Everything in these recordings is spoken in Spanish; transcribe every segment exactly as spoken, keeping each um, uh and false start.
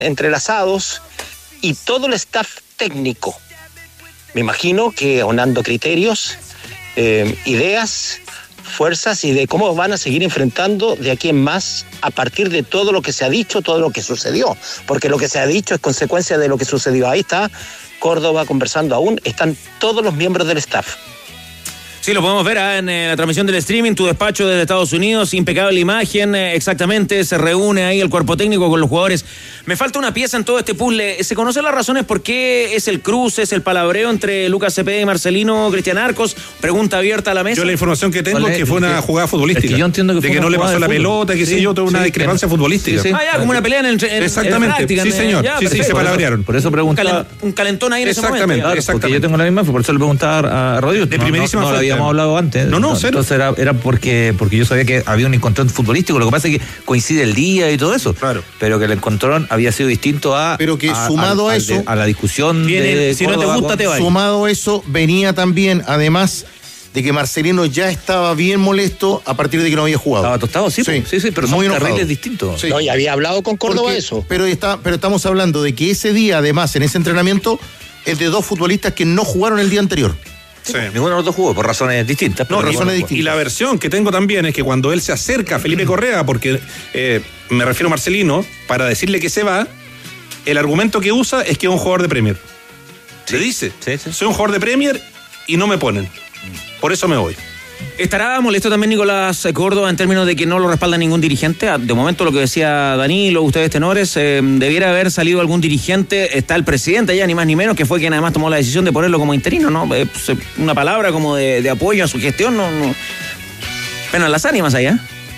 entrelazados y todo el staff técnico. Me imagino que aunando criterios, eh, ideas, fuerzas y de cómo van a seguir enfrentando de aquí en más a partir de todo lo que se ha dicho, todo lo que sucedió, porque lo que se ha dicho es consecuencia de lo que sucedió. Ahí está Córdoba conversando aún, están todos los miembros del staff. Sí, lo podemos ver ¿eh? en eh, la transmisión del streaming, tu despacho desde Estados Unidos, impecable imagen, eh, exactamente, se reúne ahí el cuerpo técnico con los jugadores. Me falta una pieza en todo este puzzle. ¿Se conocen las razones por qué es el cruce, es el palabreo entre Lucas Cepeda y Marcelino Cristian Arcos? Pregunta abierta a la mesa. Yo la información que tengo es que fue una jugada futbolística. Es que yo entiendo que de fue que no le pasó la pelota, que sí, sé yo, tuvo sí, una discrepancia que, futbolística. Sí, sí. Ah, ya, como una pelea en el en, exactamente, en práctica, sí señor, ya, sí, sí, se palabrearon. Por eso preguntaba. Un, calen, un calentón ahí en ese momento. Exactamente, Claro, exactamente. Porque yo tengo la misma, por eso le preguntaba a Rodrigo. De no, primerísima no, no, no lo habíamos hablado antes. No, no, no cero. Entonces era, era porque, porque yo sabía que había un encontrón futbolístico, lo que pasa es que coincide el día y todo eso. Claro. Pero que el encontrón había sido distinto a... Pero que a, sumado a, a eso... De, a la discusión viene, de si Córdoba, no te gusta, te vayas. Sumado a eso, venía también, además de que Marcelino ya estaba bien molesto a partir de que no había jugado. Estaba tostado, sí, sí, sí, sí pero muy son enojado. carriles distintos. Sí. No, y había hablado con Córdoba Porque, eso. Pero, está, pero estamos hablando de que ese día, además, en ese entrenamiento, es de dos futbolistas que no jugaron el día anterior. Sí. Ninguno de los dos jugó por razones distintas. No, razones y, distintas. Y la versión que tengo también es que cuando él se acerca a Felipe Correa, porque eh, me refiero a Marcelino, para decirle que se va, el argumento que usa es que es un jugador de Premier. Sí. Le dice, sí, sí. soy un jugador de Premier y no me ponen. Por eso me voy. ¿Estará molesto también Nicolás Córdoba en términos de que no lo respalda ningún dirigente? De momento lo que decía Danilo, ustedes tenores, eh, debiera haber salido algún dirigente. Está el presidente allá, ni más ni menos, que fue quien además tomó la decisión de ponerlo como interino, ¿no? Eh, pues, una palabra como de, de apoyo a su gestión, no, no. Pena las ánimas allá.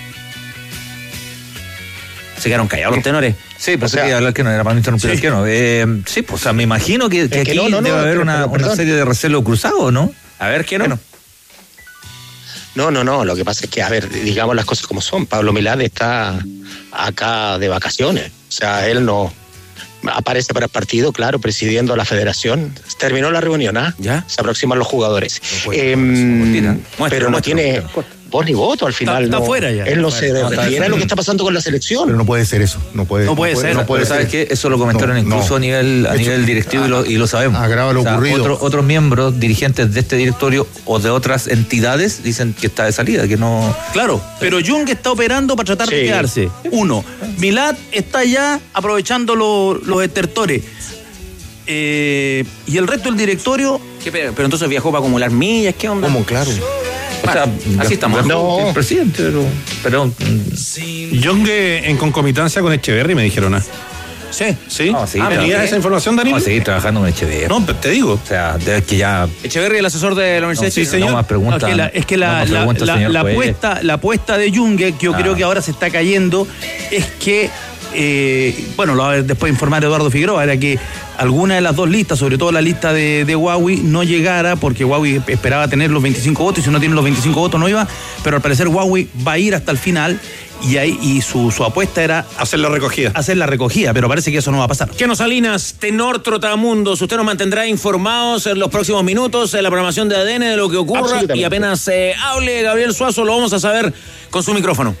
Se quedaron callados los tenores. Sí, pues o sea, que hablar que no era para no interrumpir sí. al que no. Eh, sí, pues o sea, me imagino que, que Es que aquí no, no, no, debe haber pero, una, pero, una serie de recelos cruzados, ¿no? A ver, ¿qué no? Bueno. No, no, no, lo que pasa es que, a ver, digamos las cosas como son. Pablo Milad está acá de vacaciones. O sea, él no aparece para el partido, claro, presidiendo la federación. Terminó la reunión, ¿ah? ¿Ya? Se aproximan los jugadores. No puede, eh, muestra, pero no muestra, tiene muestra. voz ni voto al final. Está- está no. fuera ya. Él no Está se fuera. refiere a lo que está pasando con la selección. Pero no puede ser eso. No puede, No puede ser. No puede Pero ser. ¿sabes qué? Eso lo comentaron No, incluso no. a nivel a Eso- nivel directivo y lo, y lo sabemos. Agrava lo ocurrido. Otro, otros miembros, dirigentes de este directorio o de otras entidades dicen que está de salida, que no... Claro, pero Jung está operando para tratar de Sí. quedarse. Uno, Milad está ya aprovechando lo- los estertores. Eh, y el resto del directorio, ¿Qué, pero, pero entonces viajó para acumular millas, ¿qué onda? ¿Cómo? Claro. O sea, así estamos. No. El presidente, pero... pero Young en concomitancia con Echeverry me dijeron, ¿ah? sí. ¿Sí? No, sí, ah, pero- ¿tenías esa información, Danilo? vamos a seguir trabajando con Echeverría. No, pero te digo. O sea, de que ya... Echeverry, el asesor de la Universidad No, de Chile. sí, señor. No más preguntas. No, es que la, es que la, no más la- preguntas, la- señor la juez. apuesta, la apuesta de Jung, que yo Ah. creo que ahora se está cayendo, es que, eh, bueno, lo va a después informar Eduardo Figueroa, era que alguna de las dos listas, sobre todo la lista de, de Huawei, no llegara, porque Huawei esperaba tener los veinticinco votos, y si no tiene los veinticinco votos no iba, pero al parecer Huawei va a ir hasta el final, y ahí y su, su apuesta era Hacer la recogida. hacer la recogida, pero parece que eso no va a pasar. Keno Salinas, tenor Trotamundos, usted nos mantendrá informados en los próximos minutos en la programación de A D N de lo que ocurra, Absolutamente. y apenas eh, hable Gabriel Suazo lo vamos a saber con su micrófono.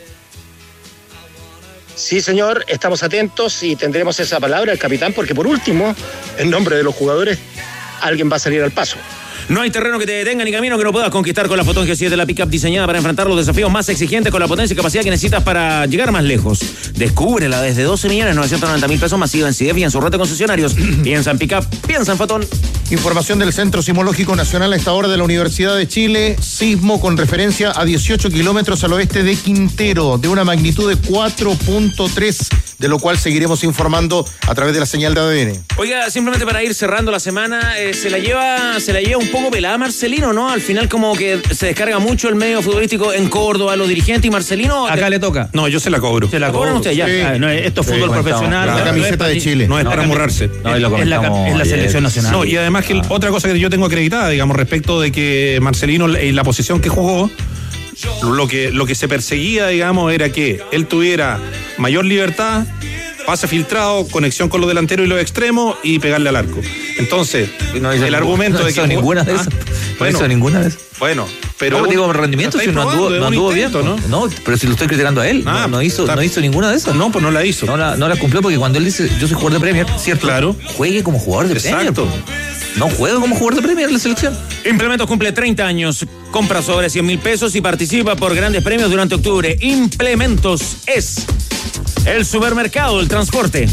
Sí, señor, estamos atentos y tendremos esa palabra del capitán, porque por último, en nombre de los jugadores, alguien va a salir al paso. No hay terreno que te detenga ni camino que no puedas conquistar con la Fotón G siete, la pickup diseñada para enfrentar los desafíos más exigentes con la potencia y capacidad que necesitas para llegar más lejos. Descúbrela desde doce millones novecientos noventa mil pesos masiva en C I D E F y en su red de concesionarios. Piensa en pickup, piensa en Fotón. Información del Centro Sismológico Nacional a esta hora de la Universidad de Chile. Sismo con referencia a dieciocho kilómetros al oeste de Quintero, de una magnitud de cuatro punto tres, de lo cual seguiremos informando a través de la señal de A D N. Oiga, simplemente para ir cerrando la semana, eh, se la lleva se la lleva un poco pelada Marcelino, ¿no? Al final como que se descarga mucho el medio futbolístico en Córdoba, los dirigentes, y Marcelino... Acá de... le toca. No, yo se la cobro. Se la ¿La cobran cobran ustedes? Ya. Ah, no, esto es Sí, fútbol comentamos, profesional. claro. La no es camiseta para- de Chile. No es para amurrarse. No, y lo es, la, comentamos es la ayer. selección nacional. No, y además que otra cosa que yo tengo acreditada, digamos, respecto de que Marcelino en la posición que jugó, lo que, lo que se perseguía, digamos, era que él tuviera mayor libertad pase filtrado, conexión con los delanteros y los extremos y pegarle al arco. Entonces, no hizo el ninguna, argumento no de hizo que ninguna de esas. Ah, No bueno, hizo ninguna de esas. Bueno, pero No, digo rendimiento, si no anduvo, no anduvo bien. ¿no? ¿no? pero si lo estoy criticando a él, Ah, no, no hizo, está. no hizo ninguna de esas. No, pues no la hizo. No la, no la cumplió porque cuando él dice, yo soy jugador de Premier, cierto, Claro. juegue como jugador de Exacto. Premier. No juega como jugador de Premier en la selección. Implementos cumple treinta años. Compra sobre cien mil pesos y participa por grandes premios durante octubre. Implementos es el supermercado, el transporte.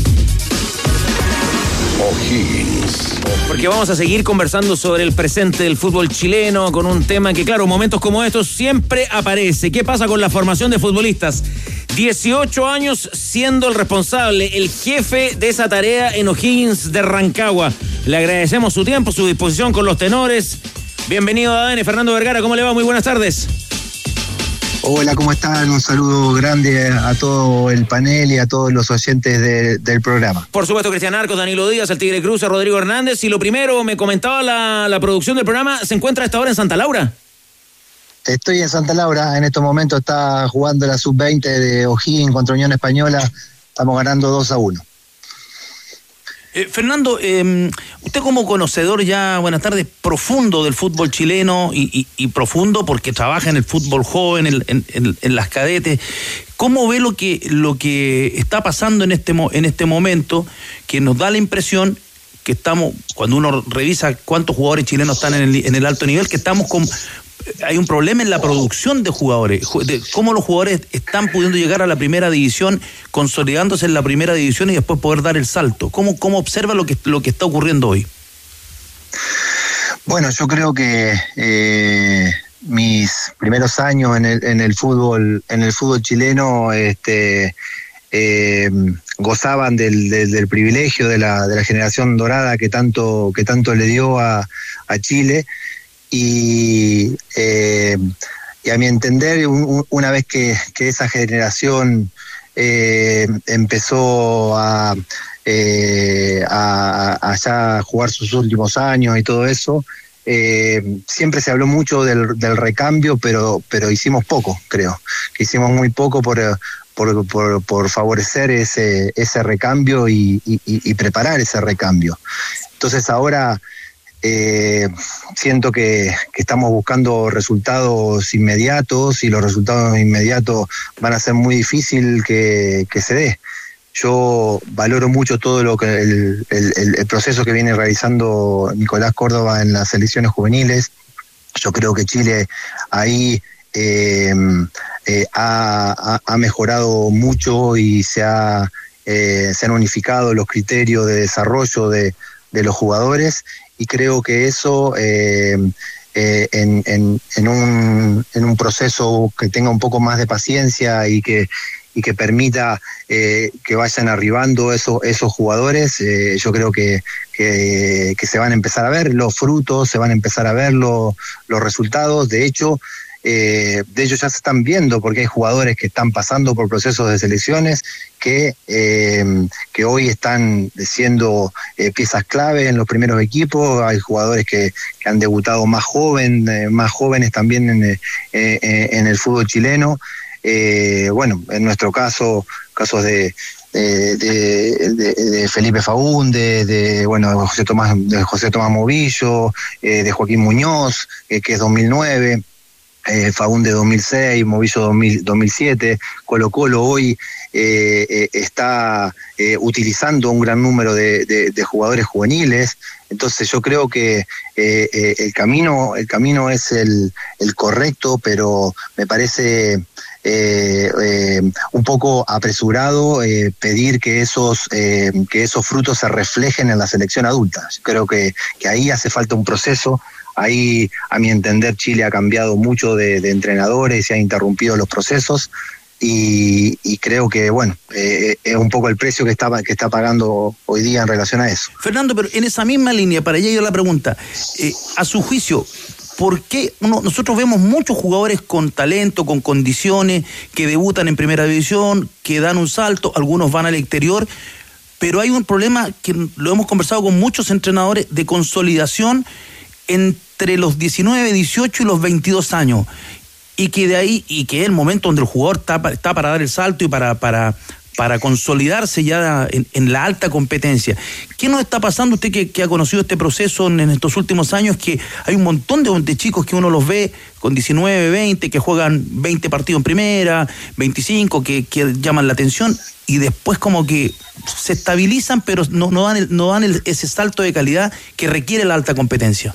O'Higgins. Porque vamos a seguir conversando sobre el presente del fútbol chileno con un tema que, claro, momentos como estos siempre aparece. ¿Qué pasa con la formación de futbolistas? dieciocho años siendo el responsable, el jefe de esa tarea en O'Higgins de Rancagua. Le agradecemos su tiempo, su disposición con los tenores. Bienvenido a A D N, Fernando Vergara. ¿Cómo le va? Muy buenas tardes. Hola, ¿cómo están? Un saludo grande a todo el panel y a todos los oyentes de, del programa. Por supuesto, Cristian Arcos, Danilo Díaz, el Tigre Cruz, Rodrigo Hernández. Y lo primero, me comentaba la, la producción del programa, ¿se encuentra a esta hora en Santa Laura? Estoy en Santa Laura, en estos momentos está jugando la sub veinte de O'Higgins contra Unión Española, estamos ganando dos a uno. Eh, Fernando, eh, usted como conocedor ya, buenas tardes, profundo del fútbol chileno y, y, y profundo porque trabaja en el fútbol joven, en, en, en, en las cadetes, ¿cómo ve lo que, lo que está pasando en este, en este momento que nos da la impresión que estamos, cuando uno revisa cuántos jugadores chilenos están en el, en el alto nivel, que estamos con... Hay un problema en la producción de jugadores, de cómo los jugadores están pudiendo llegar a la primera división, consolidándose en la primera división y después poder dar el salto. ¿Cómo, cómo observa lo que, lo que está ocurriendo hoy? Bueno, yo creo que eh, mis primeros años en el, en el fútbol, en el fútbol chileno, este, eh, gozaban del, del, del privilegio de la, de la generación dorada que tanto, que tanto le dio a, a Chile. Y, eh, y a mi entender, un, una vez que, que esa generación eh, empezó a, eh, a, a ya jugar sus últimos años y todo eso, eh, siempre se habló mucho del, del recambio, pero, pero hicimos poco, creo, que hicimos muy poco por, por, por, por favorecer ese, ese recambio y, y, y preparar ese recambio. Entonces ahora... Eh, siento que, que estamos buscando resultados inmediatos y los resultados inmediatos van a ser muy difícil que, que se dé. Yo valoro mucho todo lo que el, el, el proceso que viene realizando Nicolás Córdoba en las selecciones juveniles. Yo creo que Chile ahí eh, eh, ha, ha mejorado mucho y se, ha, eh, se han unificado los criterios de desarrollo de, de los jugadores. Y creo que eso eh, eh, en, en, en, un, en un proceso que tenga un poco más de paciencia y que, y que permita eh, que vayan arribando esos, esos jugadores, eh, yo creo que, que, que se van a empezar a ver los frutos, se van a empezar a ver lo, los resultados. De hecho, eh, de ellos ya se están viendo porque hay jugadores que están pasando por procesos de selecciones que, eh, que hoy están siendo eh, piezas clave en los primeros equipos. Hay jugadores que, que han debutado más joven, eh, más jóvenes también en, eh, eh, en el fútbol chileno. Eh, bueno, en nuestro caso, casos de De, de, de, de Felipe Faúnde, de bueno de José Tomás, de José Tomás Movillo, eh, de Joaquín Muñoz, eh, que es dos mil nueve, eh, Faúnde dos mil seis, Movillo dos mil, dos mil siete. Colo Colo hoy eh, eh, está eh, utilizando un gran número de, de, de jugadores juveniles. Entonces yo creo que eh, eh, el camino el camino es el, el correcto, pero me parece eh, eh, un poco apresurado eh, pedir que esos eh, que esos frutos se reflejen en la selección adulta. Yo creo que, que ahí hace falta un proceso. Ahí, a mi entender, Chile ha cambiado mucho de, de entrenadores y ha interrumpido los procesos. Y, y creo que, bueno, eh, es un poco el precio que está, que está pagando hoy día en relación a eso. Fernando, pero en esa misma línea, para allá yo la pregunta, eh, a su juicio, ¿por qué uno, nosotros vemos muchos jugadores con talento, con condiciones, que debutan en primera división, que dan un salto, algunos van al exterior, pero hay un problema que lo hemos conversado con muchos entrenadores de consolidación entre los diecinueve, dieciocho y los veintidós años? Y que de ahí, y que es el momento donde el jugador está, está para dar el salto y para, para, para consolidarse ya en, en la alta competencia. ¿Qué nos está pasando usted que, que ha conocido este proceso en, en estos últimos años? Que hay un montón de, de chicos que uno los ve con diecinueve, veinte, que juegan veinte partidos en primera, veinticinco, que, que llaman la atención, y después como que se estabilizan, pero no, no dan, el, no dan el, ese salto de calidad que requiere la alta competencia.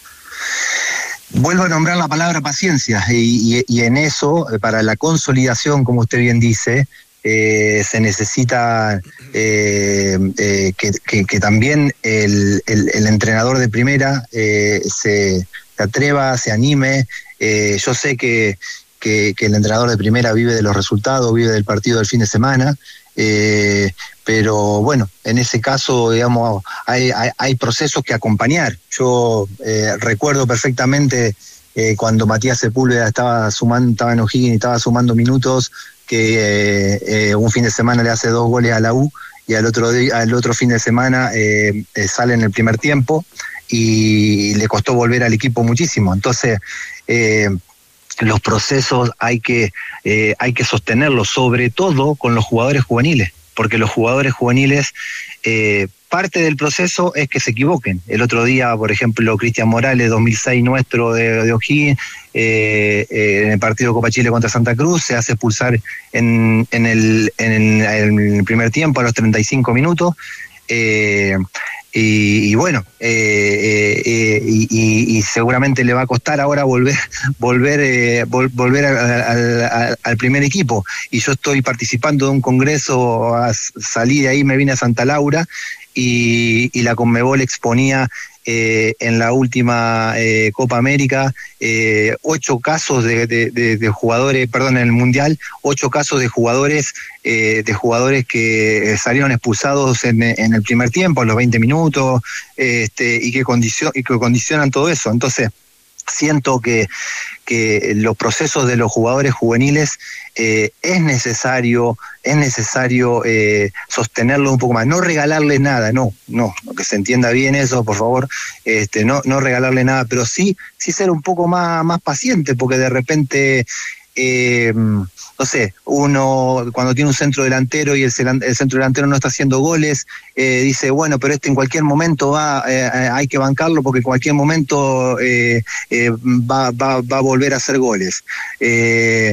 Vuelvo a nombrar la palabra paciencia, y, y, y en eso, para la consolidación, como usted bien dice, eh, se necesita eh, eh, que, que, que también el, el, el entrenador de primera eh, se, se atreva, se anime. Eh, yo sé que, que, que el entrenador de primera vive de los resultados, vive del partido del fin de semana, eh, pero bueno, en ese caso, digamos, hay, hay, hay procesos que acompañar. Yo eh, recuerdo perfectamente eh, cuando Matías Sepúlveda estaba sumando, estaba en O'Higgins y estaba sumando minutos, que eh, eh, un fin de semana le hace dos goles a la U, y al otro día, al otro fin de semana eh, eh, sale en el primer tiempo, y le costó volver al equipo muchísimo. Entonces, eh, los procesos hay que, eh, hay que sostenerlos, sobre todo con los jugadores juveniles, porque los jugadores juveniles, eh, parte del proceso es que se equivoquen. El otro día, por ejemplo, Cristian Morales, dos mil seis nuestro de, de O'Higgins, eh, eh, en el partido Copa Chile contra Santa Cruz, se hace expulsar en, en, el, en, el, en el primer tiempo a los treinta y cinco minutos, eh, y, y bueno, eh, eh, y, y, y seguramente le va a costar ahora volver volver eh, vol, volver al, al primer equipo. Y yo estoy participando de un congreso, a, salí de ahí, me vine a Santa Laura, y, y la Conmebol exponía eh, en la última eh, Copa América eh, ocho casos de, de, de, de jugadores, perdón, en el Mundial, ocho casos de jugadores eh, de jugadores que salieron expulsados en, en el primer tiempo, a los veinte minutos, este, y que condicion, y que condicionan todo eso. Entonces, siento que, que los procesos de los jugadores juveniles eh, es necesario, es necesario eh, sostenerlos un poco más, no regalarles nada, no, no, que se entienda bien eso, por favor, este, no, no regalarle nada, pero sí, sí ser un poco más, más paciente, porque de repente eh, no sé, uno cuando tiene un centro delantero y el, el centro delantero no está haciendo goles, eh, dice, bueno, pero este en cualquier momento va, eh, hay que bancarlo porque en cualquier momento eh, eh, va, va, va a volver a hacer goles. Eh,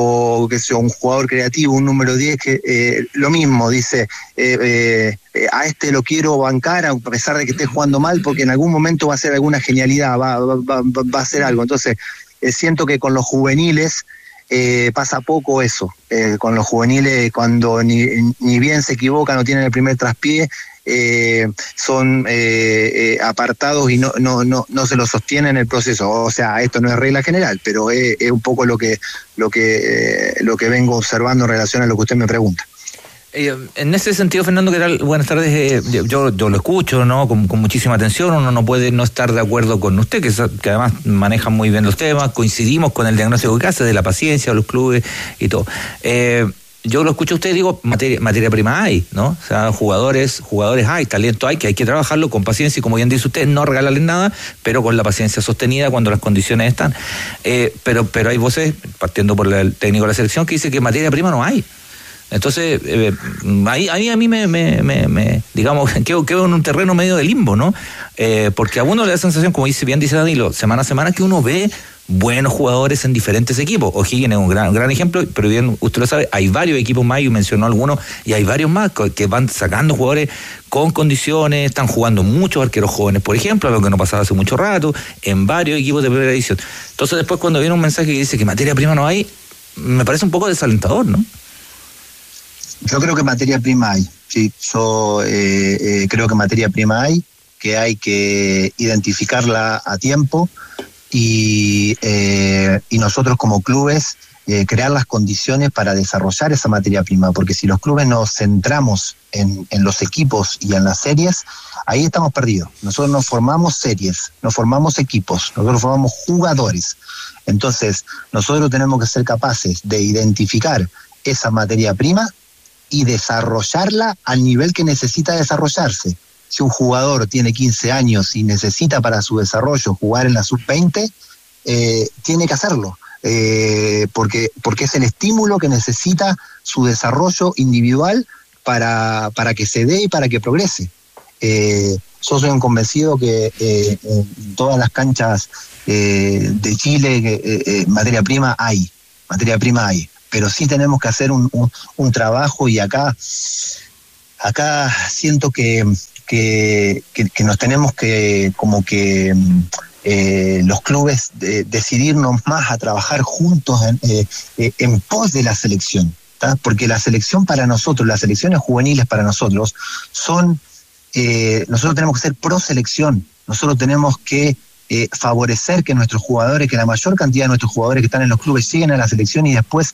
o que sea un jugador creativo, un número diez, que eh, lo mismo, dice, eh, eh, a este lo quiero bancar a pesar de que esté jugando mal porque en algún momento va a hacer alguna genialidad, va, va, va, va a hacer algo. Entonces, eh, siento que con los juveniles Eh, pasa poco eso, eh, con los juveniles cuando ni, ni bien se equivocan, no tienen el primer traspié, eh, son eh, eh, apartados y no, no, no, no se lo sostienen el proceso. O sea, esto no es regla general, pero es, es un poco lo que, lo que, eh, lo que vengo observando en relación a lo que usted me pregunta. Eh, en ese sentido, Fernando, ¿qué tal? Buenas tardes. Eh, yo, yo lo escucho, ¿no? Con, con muchísima atención. Uno no puede no estar de acuerdo con usted, que, que además maneja muy bien los temas. Coincidimos con el diagnóstico que hace de la paciencia de los clubes y todo. Eh, yo lo escucho a usted, digo, materia, materia prima hay, ¿no? O sea, jugadores, jugadores hay, talento hay, que hay que trabajarlo con paciencia y, como bien dice usted, no regalarles nada, pero con la paciencia sostenida cuando las condiciones están. Eh, pero, pero hay voces, partiendo por el técnico de la selección, que dice que materia prima no hay. Entonces, eh, ahí, ahí a mí me, me, me, me digamos, quedo, quedo en un terreno medio de limbo, ¿no? Eh, porque a uno le da sensación, como dice bien dice Danilo, semana a semana, que uno ve buenos jugadores en diferentes equipos. O'Higgins es un gran, gran ejemplo, pero bien, usted lo sabe, hay varios equipos más, y mencionó algunos, y hay varios más que van sacando jugadores con condiciones, están jugando muchos arqueros jóvenes, por ejemplo, algo que no pasaba hace mucho rato, en varios equipos de primera división. Entonces, después, cuando viene un mensaje que dice que materia prima no hay, me parece un poco desalentador, ¿no? Yo creo que materia prima hay, sí, yo eh, eh, creo que materia prima hay, que hay que identificarla a tiempo y, eh, y nosotros como clubes eh, crear las condiciones para desarrollar esa materia prima, porque si los clubes nos centramos en, en los equipos y en las series, ahí estamos perdidos. Nosotros no formamos series, no formamos equipos, nosotros formamos jugadores. Entonces, nosotros tenemos que ser capaces de identificar esa materia prima y desarrollarla al nivel que necesita desarrollarse. Si un jugador tiene quince años y necesita para su desarrollo jugar en la sub veinte, eh, tiene que hacerlo. eh, porque, porque es el estímulo que necesita su desarrollo individual para, para que se dé y para que progrese. Eh, yo soy un convencido que eh, en todas las canchas eh, de Chile eh, eh, materia prima hay, materia prima hay, pero sí tenemos que hacer un, un, un trabajo y acá, acá siento que, que, que, que nos tenemos que como que eh, los clubes de, decidirnos más a trabajar juntos en, eh, en pos de la selección, ¿tá? Porque la selección para nosotros, las selecciones juveniles para nosotros son Eh, nosotros tenemos que ser pro selección, nosotros tenemos que eh, favorecer que nuestros jugadores, que la mayor cantidad de nuestros jugadores que están en los clubes lleguen a la selección y después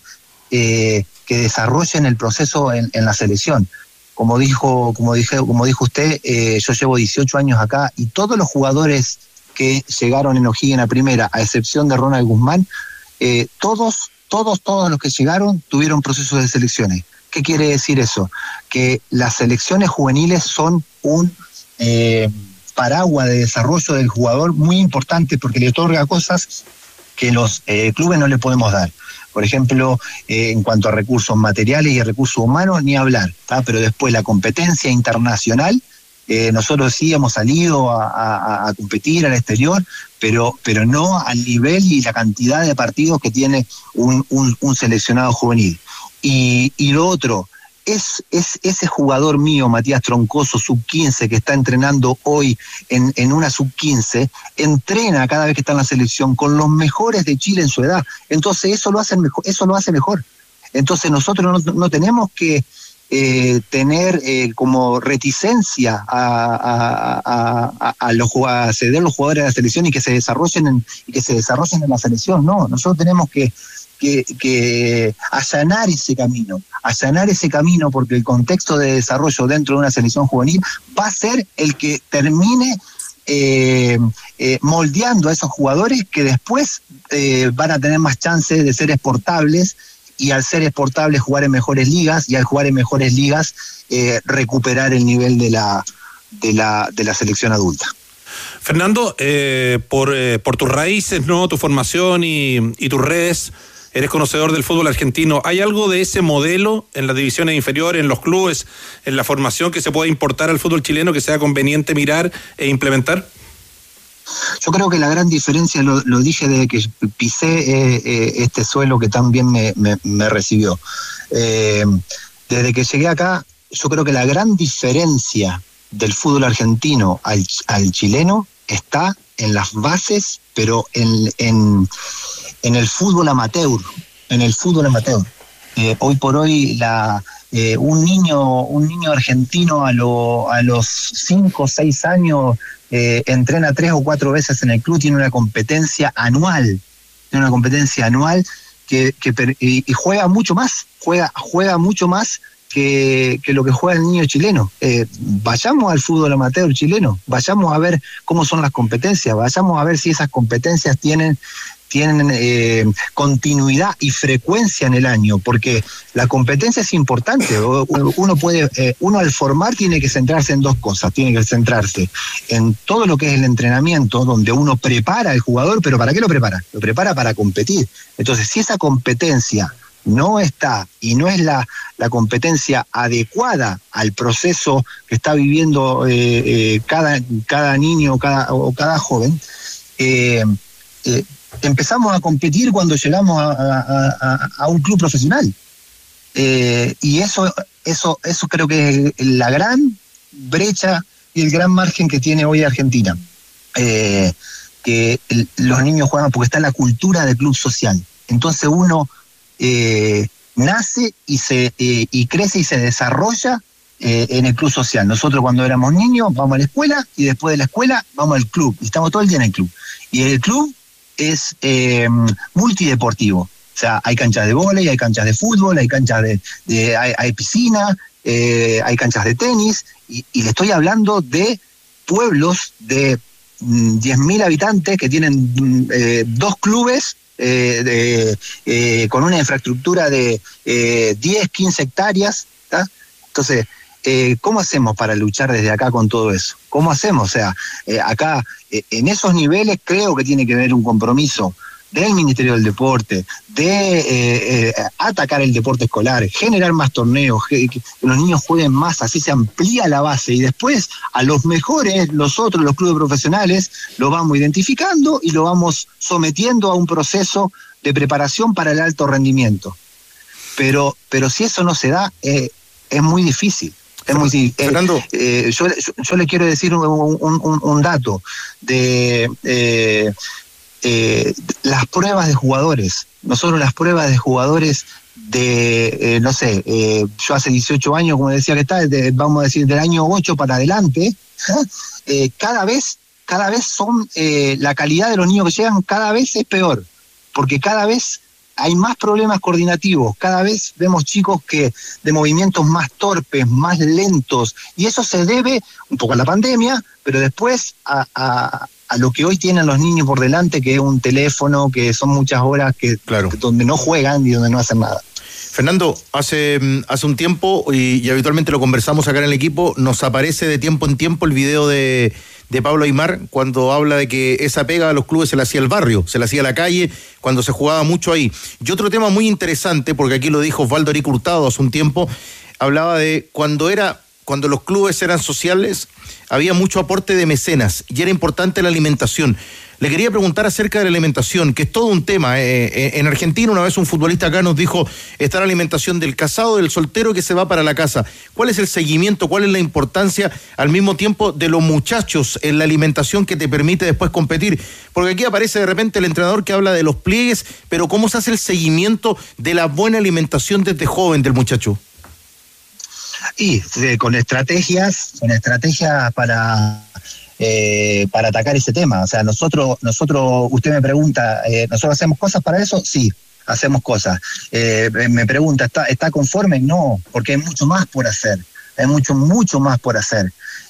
eh, que desarrollen el proceso en, en la selección. Como dijo, como dije, como dijo usted, eh, yo llevo dieciocho años acá y todos los jugadores que llegaron en O'Higgins a primera, a excepción de Ronald Guzmán, eh, todos, todos, todos los que llegaron tuvieron procesos de selecciones. ¿Qué quiere decir eso? Que las selecciones juveniles son un eh, paraguas de desarrollo del jugador muy importante porque le otorga cosas que los eh, clubes no le podemos dar. Por ejemplo, eh, en cuanto a recursos materiales y recursos humanos, ni hablar, ¿tá? Pero después la competencia internacional, eh, nosotros sí hemos salido a, a, a competir al exterior, pero, pero no al nivel y la cantidad de partidos que tiene un, un, un seleccionado juvenil. Y, y lo otro, es, es ese jugador mío, Matías Troncoso, sub quince, que está entrenando hoy en, en una sub quince, entrena cada vez que está en la selección con los mejores de Chile en su edad. Entonces eso lo hace mejor. Eso lo hace mejor. Entonces nosotros no, no tenemos que eh, tener eh, como reticencia a, a, a, a, a, los, a ceder los jugadores de la selección y que se desarrollen en, y que se desarrollen en la selección. No, nosotros tenemos que Que, que allanar ese camino, allanar ese camino porque el contexto de desarrollo dentro de una selección juvenil va a ser el que termine eh, eh, moldeando a esos jugadores que después eh, van a tener más chances de ser exportables y al ser exportables jugar en mejores ligas y al jugar en mejores ligas eh, recuperar el nivel de la, de la, de la selección adulta. Fernando, eh, por, eh, por tus raíces, ¿no? Tu formación y, y tus redes, eres conocedor del fútbol argentino. ¿Hay algo de ese modelo en las divisiones inferiores, en los clubes, en la formación que se pueda importar al fútbol chileno que sea conveniente mirar e implementar? Yo creo que la gran diferencia, lo, lo dije desde que pisé eh, eh, este suelo que tan bien me, me, me recibió. Eh, desde que llegué acá, yo creo que la gran diferencia del fútbol argentino al, al chileno está en las bases, pero en, en, en el fútbol amateur, en el fútbol amateur. Eh, hoy por hoy la, eh, un niño, un niño argentino a, lo, a los cinco o seis años eh, entrena tres o cuatro veces en el club, tiene una competencia anual, tiene una competencia anual que, que y, y juega mucho más, juega, juega mucho más Que, que lo que juega el niño chileno. Eh, vayamos al fútbol amateur chileno, vayamos a ver cómo son las competencias, vayamos a ver si esas competencias tienen, tienen eh, continuidad y frecuencia en el año, porque la competencia es importante. Uno puede, eh, uno al formar tiene que centrarse en dos cosas, tiene que centrarse en todo lo que es el entrenamiento, donde uno prepara al jugador, pero ¿para qué lo prepara? Lo prepara para competir. Entonces, si esa competencia no está y no es la, la competencia adecuada al proceso que está viviendo eh, eh, cada, cada niño cada, o cada joven, eh, eh, empezamos a competir cuando llegamos a, a, a, a un club profesional. Eh, y eso, eso, eso creo que es la gran brecha y el gran margen que tiene hoy Argentina. Eh, que el, los niños juegan porque está la cultura del club social. Entonces uno Eh, nace y se eh, y crece y se desarrolla eh, en el club social. Nosotros cuando éramos niños vamos a la escuela y después de la escuela vamos al club y estamos todo el día en el club. Y el club es eh, multideportivo. O sea, hay canchas de vóley, hay canchas de fútbol, hay canchas de, de hay, hay piscina, eh, hay canchas de tenis y, y le estoy hablando de pueblos de mm, diez mil habitantes que tienen eh, dos clubes Eh, de, eh, con una infraestructura de eh, diez, quince hectáreas, ¿tá? Entonces, eh, ¿cómo hacemos para luchar desde acá con todo eso? ¿Cómo hacemos? O sea, eh, acá, eh, en esos niveles creo que tiene que haber un compromiso del Ministerio del Deporte, de eh, eh, atacar el deporte escolar, generar más torneos, que, que los niños jueguen más, así se amplía la base y después a los mejores, los otros, los clubes profesionales, lo vamos identificando y lo vamos sometiendo a un proceso de preparación para el alto rendimiento. Pero, pero si eso no se da, eh, es muy difícil. Es muy difícil. Fernando. Eh, eh, yo, yo, yo le quiero decir un, un, un, un dato de... Eh, Eh, las pruebas de jugadores, nosotros las pruebas de jugadores de, eh, no sé, eh, yo hace dieciocho años, como decía que está, de, vamos a decir del año ocho para adelante, eh, cada vez, cada vez son, eh, la calidad de los niños que llegan cada vez es peor, porque cada vez hay más problemas coordinativos, cada vez vemos chicos que de movimientos más torpes, más lentos, y eso se debe un poco a la pandemia, pero después a, a a lo que hoy tienen los niños por delante, que es un teléfono, que son muchas horas que, claro. que donde no juegan y donde no hacen nada. Fernando, hace, hace un tiempo, y, y habitualmente lo conversamos acá en el equipo, nos aparece de tiempo en tiempo el video de, de Pablo Aimar, cuando habla de que esa pega a los clubes se la hacía el barrio, se la hacía la calle, cuando se jugaba mucho ahí. Y otro tema muy interesante, porque aquí lo dijo Osvaldo Eric Hurtado hace un tiempo, hablaba de cuando era... cuando los clubes eran sociales, había mucho aporte de mecenas y era importante la alimentación. Le quería preguntar acerca de la alimentación, que es todo un tema. Eh, en Argentina, una vez un futbolista acá nos dijo, está la alimentación del casado, del soltero que se va para la casa. ¿Cuál es el seguimiento, cuál es la importancia al mismo tiempo de los muchachos en la alimentación que te permite después competir? Porque aquí aparece de repente el entrenador que habla de los pliegues, pero ¿cómo se hace el seguimiento de la buena alimentación desde joven del muchacho? Y eh, con estrategias, con estrategias para eh, para atacar ese tema. O sea, nosotros, nosotros, usted me pregunta, eh, ¿nosotros hacemos cosas para eso? Sí, hacemos cosas. Eh, me pregunta, ¿está, ¿está conforme? No, porque hay mucho más por hacer. Hay mucho, mucho más por hacer.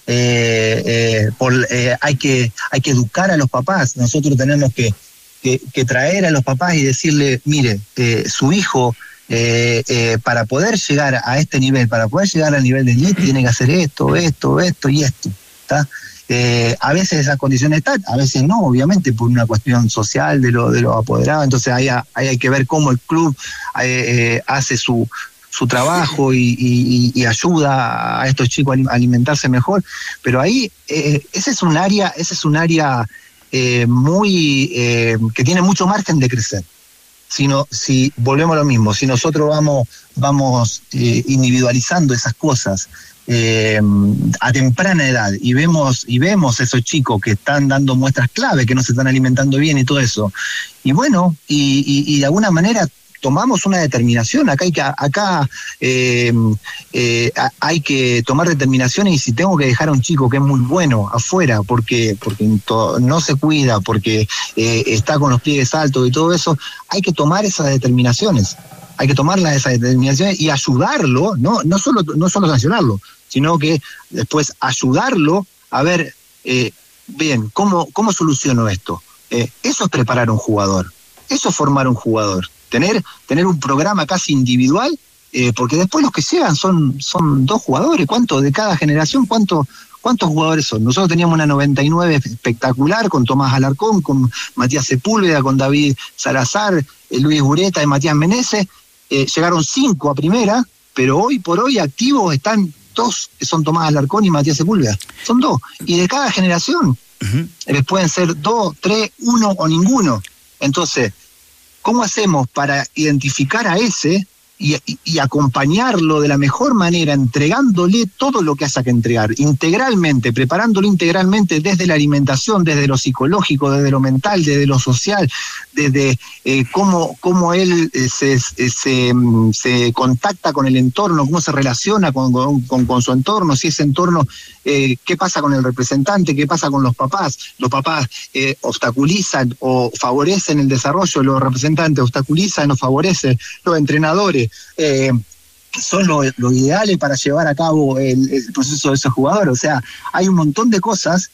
Eh, eh, por, eh, hay que, hay que educar a los papás. Nosotros tenemos que, que, que traer a los papás y decirle, mire, eh, su hijo Eh, eh, para poder llegar a este nivel, para poder llegar al nivel de elite, tiene que hacer esto, esto, esto y esto, ¿está? Eh, a veces esas condiciones están, a veces no, obviamente, por una cuestión social de los de lo apoderados, entonces ahí, ahí hay que ver cómo el club eh, eh, hace su, su trabajo y, y, y ayuda a estos chicos a alimentarse mejor, pero ahí eh, ese es un área, ese es un área eh, muy eh, que tiene mucho margen de crecer. Sino, si volvemos a lo mismo, si nosotros vamos, vamos eh, individualizando esas cosas eh, a temprana edad y vemos, y vemos esos chicos que están dando muestras clave, que no se están alimentando bien y todo eso, y bueno, y, y, y de alguna manera tomamos una determinación, acá hay que, acá eh, eh, hay que tomar determinaciones, y si tengo que dejar a un chico que es muy bueno afuera porque, porque no se cuida, porque eh, está con los pliegues altos y todo eso, hay que tomar esas determinaciones, hay que tomar esas determinaciones y ayudarlo, no, no solo, no solo sancionarlo, sino que después ayudarlo a ver, eh, bien, ¿cómo, cómo soluciono esto? Eh, eso es preparar a un jugador, eso es formar un jugador. Tener, tener un programa casi individual, eh, porque después los que llegan son, son dos jugadores. ¿Cuántos de cada generación? ¿Cuántos, cuántos jugadores son? Nosotros teníamos una noventa y nueve espectacular con Tomás Alarcón, con Matías Sepúlveda, con David Salazar, eh, Luis Ureta y Matías Meneses. Eh, llegaron cinco a primera, pero hoy por hoy activos están dos, que son Tomás Alarcón y Matías Sepúlveda. Son dos. Y de cada generación uh-huh. les pueden ser dos, tres, uno o ninguno. Entonces, ¿cómo hacemos para identificar a ese y, y, y acompañarlo de la mejor manera, entregándole todo lo que haya que entregar, integralmente, preparándolo integralmente desde la alimentación, desde lo psicológico, desde lo mental, desde lo social, desde eh, cómo, cómo él eh, se, se, se contacta con el entorno, cómo se relaciona con, con, con su entorno, si ese entorno, eh, qué pasa con el representante, qué pasa con los papás, los papás eh, obstaculizan o favorecen el desarrollo, los representantes obstaculizan o favorecen, los entrenadores eh, son los lo ideales para llevar a cabo el, el proceso de esos jugadores. O sea, hay un montón de cosas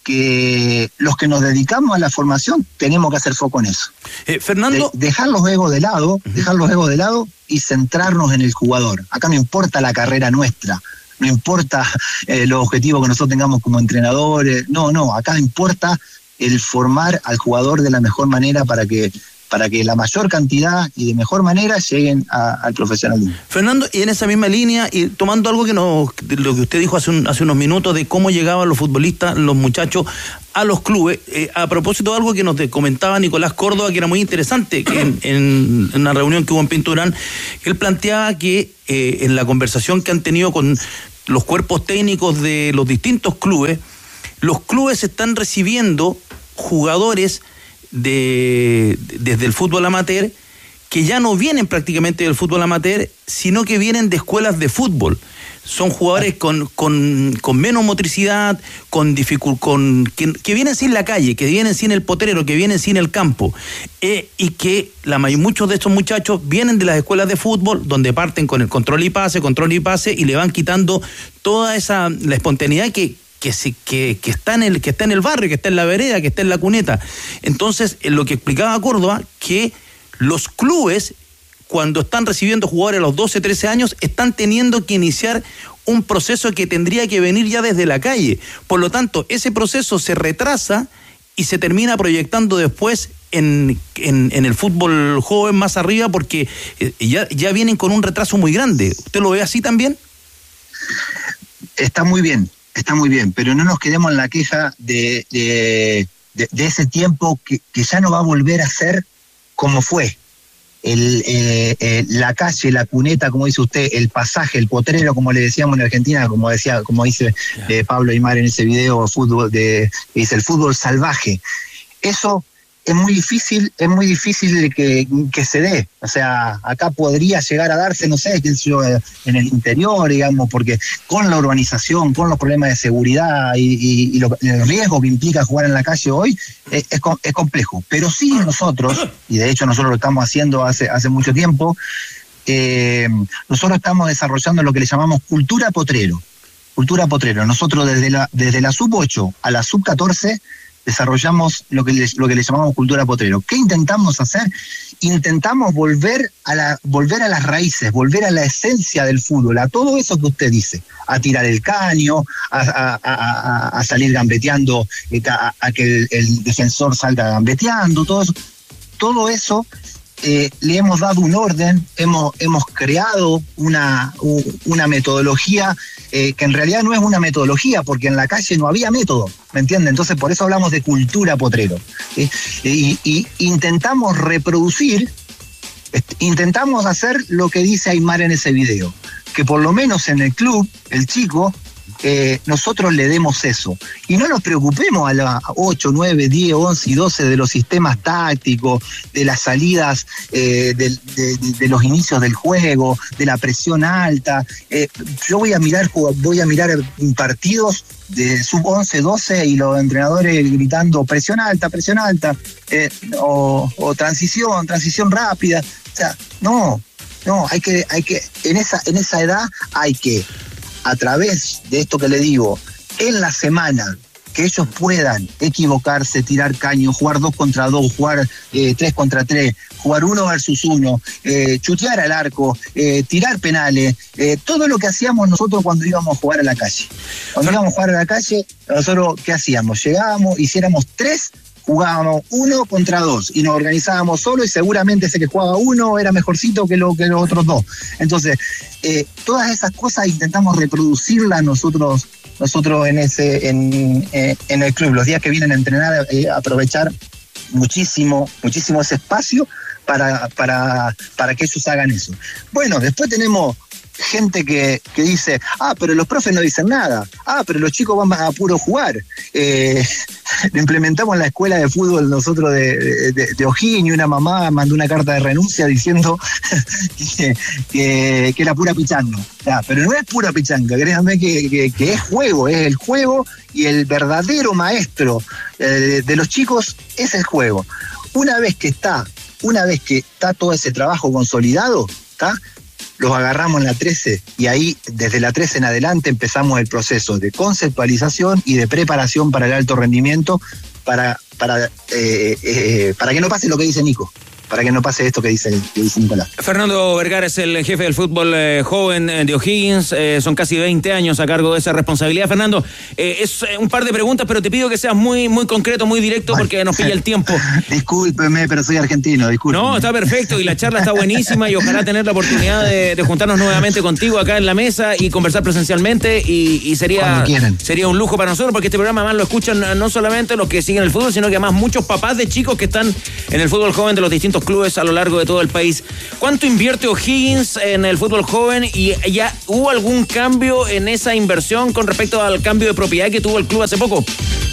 que los que nos dedicamos a la formación tenemos que hacer foco en eso. Eh, Fernando. De, dejar los egos de lado, uh-huh. dejar los egos de lado y centrarnos en el jugador. Acá no importa la carrera nuestra, no importa eh, los objetivos que nosotros tengamos como entrenadores, no, no, acá importa el formar al jugador de la mejor manera para que para que la mayor cantidad y de mejor manera lleguen a, al profesionalismo. Fernando, y en esa misma línea, y tomando algo que nos, lo que usted dijo hace, un, hace unos minutos de cómo llegaban los futbolistas, los muchachos, a los clubes, eh, a propósito de algo que nos comentaba Nicolás Córdoba, que era muy interesante, que en, en, en una reunión que hubo en Pinturán, él planteaba que eh, en la conversación que han tenido con los cuerpos técnicos de los distintos clubes, los clubes están recibiendo jugadores de, de desde el fútbol amateur que ya no vienen prácticamente del fútbol amateur, sino que vienen de escuelas de fútbol. Son jugadores con, con, con menos motricidad, con dificul- con que, que vienen sin la calle, que vienen sin el potrero, que vienen sin el campo, eh, y que la may- muchos de estos muchachos vienen de las escuelas de fútbol, donde parten con el control y pase, control y pase, y le van quitando toda esa la espontaneidad que que, se, que, que, está en el, que está en el barrio, que está en la vereda, que está en la cuneta. Entonces, lo que explicaba Córdoba, que los clubes, cuando están recibiendo jugadores a los doce, trece años, están teniendo que iniciar un proceso que tendría que venir ya desde la calle. Por lo tanto, ese proceso se retrasa y se termina proyectando después en, en, en el fútbol joven más arriba, porque ya, ya vienen con un retraso muy grande. ¿Usted lo ve así también? Está muy bien. Está muy bien, pero no nos quedemos en la queja de, de, de, de ese tiempo que, que ya no va a volver a ser como fue. El, eh, eh, la calle, la cuneta, como dice usted, el pasaje, el potrero, como le decíamos en Argentina, como decía, como dice eh, Pablo Aymar en ese video, fútbol de, dice el fútbol salvaje. Eso es muy difícil, es muy difícil que, que se dé. O sea, acá podría llegar a darse, no sé, qué sé yo, en el interior, digamos, porque con la urbanización, con los problemas de seguridad y, y, y lo, el riesgo que implica jugar en la calle hoy, es, es, es complejo. Pero sí nosotros, y de hecho nosotros lo estamos haciendo hace, hace mucho tiempo, eh, nosotros estamos desarrollando lo que le llamamos cultura potrero. Cultura potrero. Nosotros desde la, desde la sub ocho a la sub catorce desarrollamos lo que, le, lo que le llamamos cultura potrero. ¿Qué intentamos hacer? Intentamos volver a, la, volver a las raíces, volver a la esencia del fútbol, a todo eso que usted dice, a tirar el caño, a, a, a, a salir gambeteando, a, a que el, el defensor salga gambeteando, todo eso. Todo eso eh, le hemos dado un orden, hemos, hemos creado una, una metodología eh, que en realidad no es una metodología, porque en la calle no había método, ¿me entiende? Entonces por eso hablamos de cultura potrero. ¿sí? Y, y intentamos reproducir, intentamos hacer lo que dice Aymar en ese video, que por lo menos en el club, el chico, Eh, nosotros le demos eso y no nos preocupemos a las ocho, nueve, diez, once y doce de los sistemas tácticos, de las salidas, eh, de, de, de los inicios del juego, de la presión alta. Eh, yo voy a mirar voy a mirar partidos de sub once, doce y los entrenadores gritando presión alta, presión alta, eh, o, o transición, transición rápida. O sea, no, no, hay que, hay que, en esa, en esa edad hay que, a través de esto que le digo, en la semana, que ellos puedan equivocarse, tirar caño, jugar dos contra dos, jugar eh, tres contra tres, jugar uno versus uno, eh, chutear al arco, eh, tirar penales, eh, todo lo que hacíamos nosotros cuando íbamos a jugar a la calle. Cuando íbamos a jugar a la calle, nosotros, ¿qué hacíamos? Llegábamos, hiciéramos tres, jugábamos uno contra dos y nos organizábamos solo y seguramente ese que jugaba uno era mejorcito que, lo, que los otros dos. Entonces, eh, todas esas cosas intentamos reproducirlas nosotros nosotros en ese en, eh, en el club. Los días que vienen a entrenar, eh, aprovechar muchísimo, muchísimo ese espacio para, para, para que ellos hagan eso. Bueno, después tenemos gente que, que dice, ah, pero los profes no dicen nada, ah, pero los chicos van a puro jugar. Eh, lo implementamos en la escuela de fútbol nosotros de, de, de O'Higgins, y una mamá mandó una carta de renuncia diciendo que, que, que era pura pichanga. Ya, pero no es pura pichanga, créanme que, que, que es juego, es el juego, y el verdadero maestro eh, de los chicos es el juego. Una vez que está, una vez que está todo ese trabajo consolidado, ¿está? Los agarramos en la trece y ahí desde la trece en adelante empezamos el proceso de conceptualización y de preparación para el alto rendimiento para, para, eh, eh, para que no pase lo que dice Nico. para que no pase esto que dice, que dice Nicolás. Fernando Vergara es el jefe del fútbol eh, joven de O'Higgins, eh, son casi veinte años a cargo de esa responsabilidad. Fernando, eh, es un par de preguntas, pero te pido que seas muy muy concreto, muy directo, bueno, porque nos pilla el tiempo. Discúlpeme, pero soy argentino, discúlpeme. No, está perfecto y la charla está buenísima y ojalá tener la oportunidad de, de juntarnos nuevamente contigo acá en la mesa y conversar presencialmente y, y sería, sería un lujo para nosotros porque este programa además lo escuchan no solamente los que siguen el fútbol, sino que además muchos papás de chicos que están en el fútbol joven de los distintos clubes a lo largo de todo el país. ¿Cuánto invierte O'Higgins en el fútbol joven y ya hubo algún cambio en esa inversión con respecto al cambio de propiedad que tuvo el club hace poco?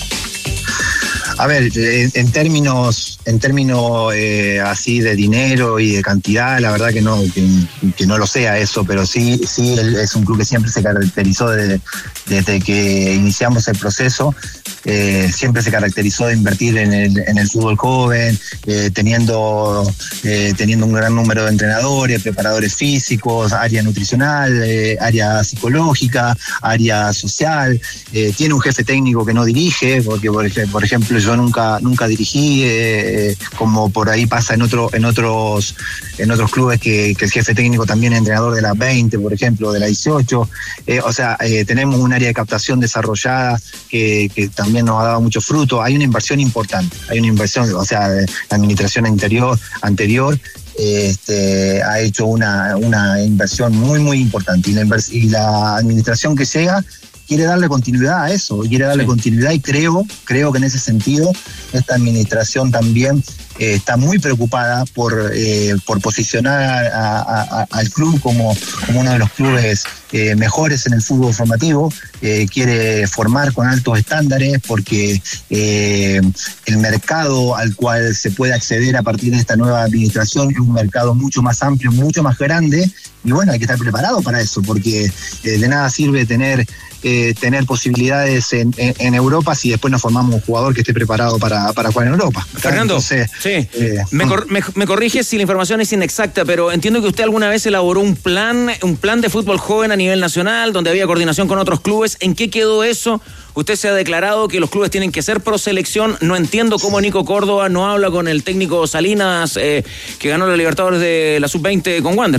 A ver, en, en términos, en términos eh, así de dinero y de cantidad, la verdad que no, que, que no lo sea eso, pero sí, sí es un club que siempre se caracterizó de, desde que iniciamos el proceso. Eh, siempre se caracterizó de invertir en el, en el fútbol joven, eh, teniendo, eh, teniendo un gran número de entrenadores, preparadores físicos, área nutricional, eh, área psicológica, área social. Eh, tiene un jefe técnico que no dirige, porque por, por ejemplo yo nunca nunca dirigí, eh, como por ahí pasa en otro en otros en otros clubes que, que el jefe técnico también es entrenador de la veinte, por ejemplo, de la dieciocho. Eh, o sea, eh, tenemos un área de captación desarrollada que, que también nos ha dado mucho fruto. Hay una inversión importante, hay una inversión, o sea, la administración anterior, anterior este, ha hecho una, una inversión muy, muy importante. Y la, invers- y la administración que llega quiere darle continuidad a eso, quiere darle sí. continuidad y creo, creo que en ese sentido esta administración también eh, está muy preocupada por, eh, por posicionar a, a, al club como, como uno de los clubes eh, mejores en el fútbol formativo. Eh, quiere formar con altos estándares porque eh, el mercado al cual se puede acceder a partir de esta nueva administración es un mercado mucho más amplio, mucho más grande y bueno, hay que estar preparado para eso porque eh, de nada sirve tener Eh, tener posibilidades en, en, en Europa si después nos formamos un jugador que esté preparado para, para jugar en Europa. Fernando, Entonces, sí. eh, me, cor- me, me corriges si la información es inexacta, pero entiendo que usted alguna vez elaboró un plan, un plan de fútbol joven a nivel nacional, donde había coordinación con otros clubes. ¿En qué quedó eso? Usted se ha declarado que los clubes tienen que ser pro selección. No entiendo cómo Nico Córdoba no habla con el técnico Salinas, eh, que ganó la Libertadores de la sub veinte con Wander.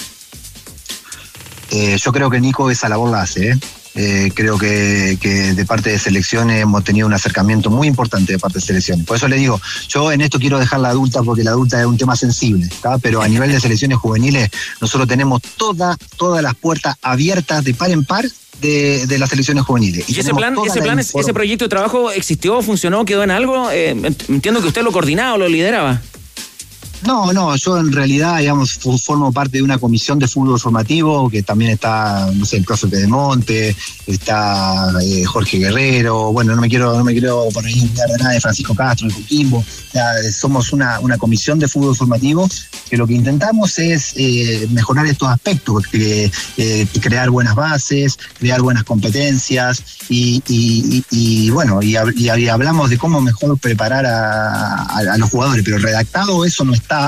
Eh, yo creo que Nico esa labor la hace, ¿eh? Eh, creo que, que de parte de selecciones hemos tenido un acercamiento muy importante de parte de selecciones. Por eso le digo, yo en esto quiero dejar la adulta porque la adulta es un tema sensible, ¿tá? Pero a nivel de selecciones juveniles nosotros tenemos toda, todas las puertas abiertas de par en par de, de las selecciones juveniles. ¿Y, y ese plan, ese, plan inform- ese proyecto de trabajo existió, funcionó, quedó en algo? Eh, entiendo que usted lo coordinaba o lo lideraba. No, no, yo en realidad, digamos, formo parte de una comisión de fútbol formativo que también está, no sé, el profe Pedemonte, está eh, Jorge Guerrero, bueno, no me quiero, no me quiero por ahí olvidar de nada de Francisco Castro, de Coquimbo. O sea, somos una, una comisión de fútbol formativo que lo que intentamos es eh, mejorar estos aspectos, que, eh, crear buenas bases, crear buenas competencias y, y, y, y bueno, y, y, y hablamos de cómo mejor preparar a, a, a los jugadores, pero redactado eso no está.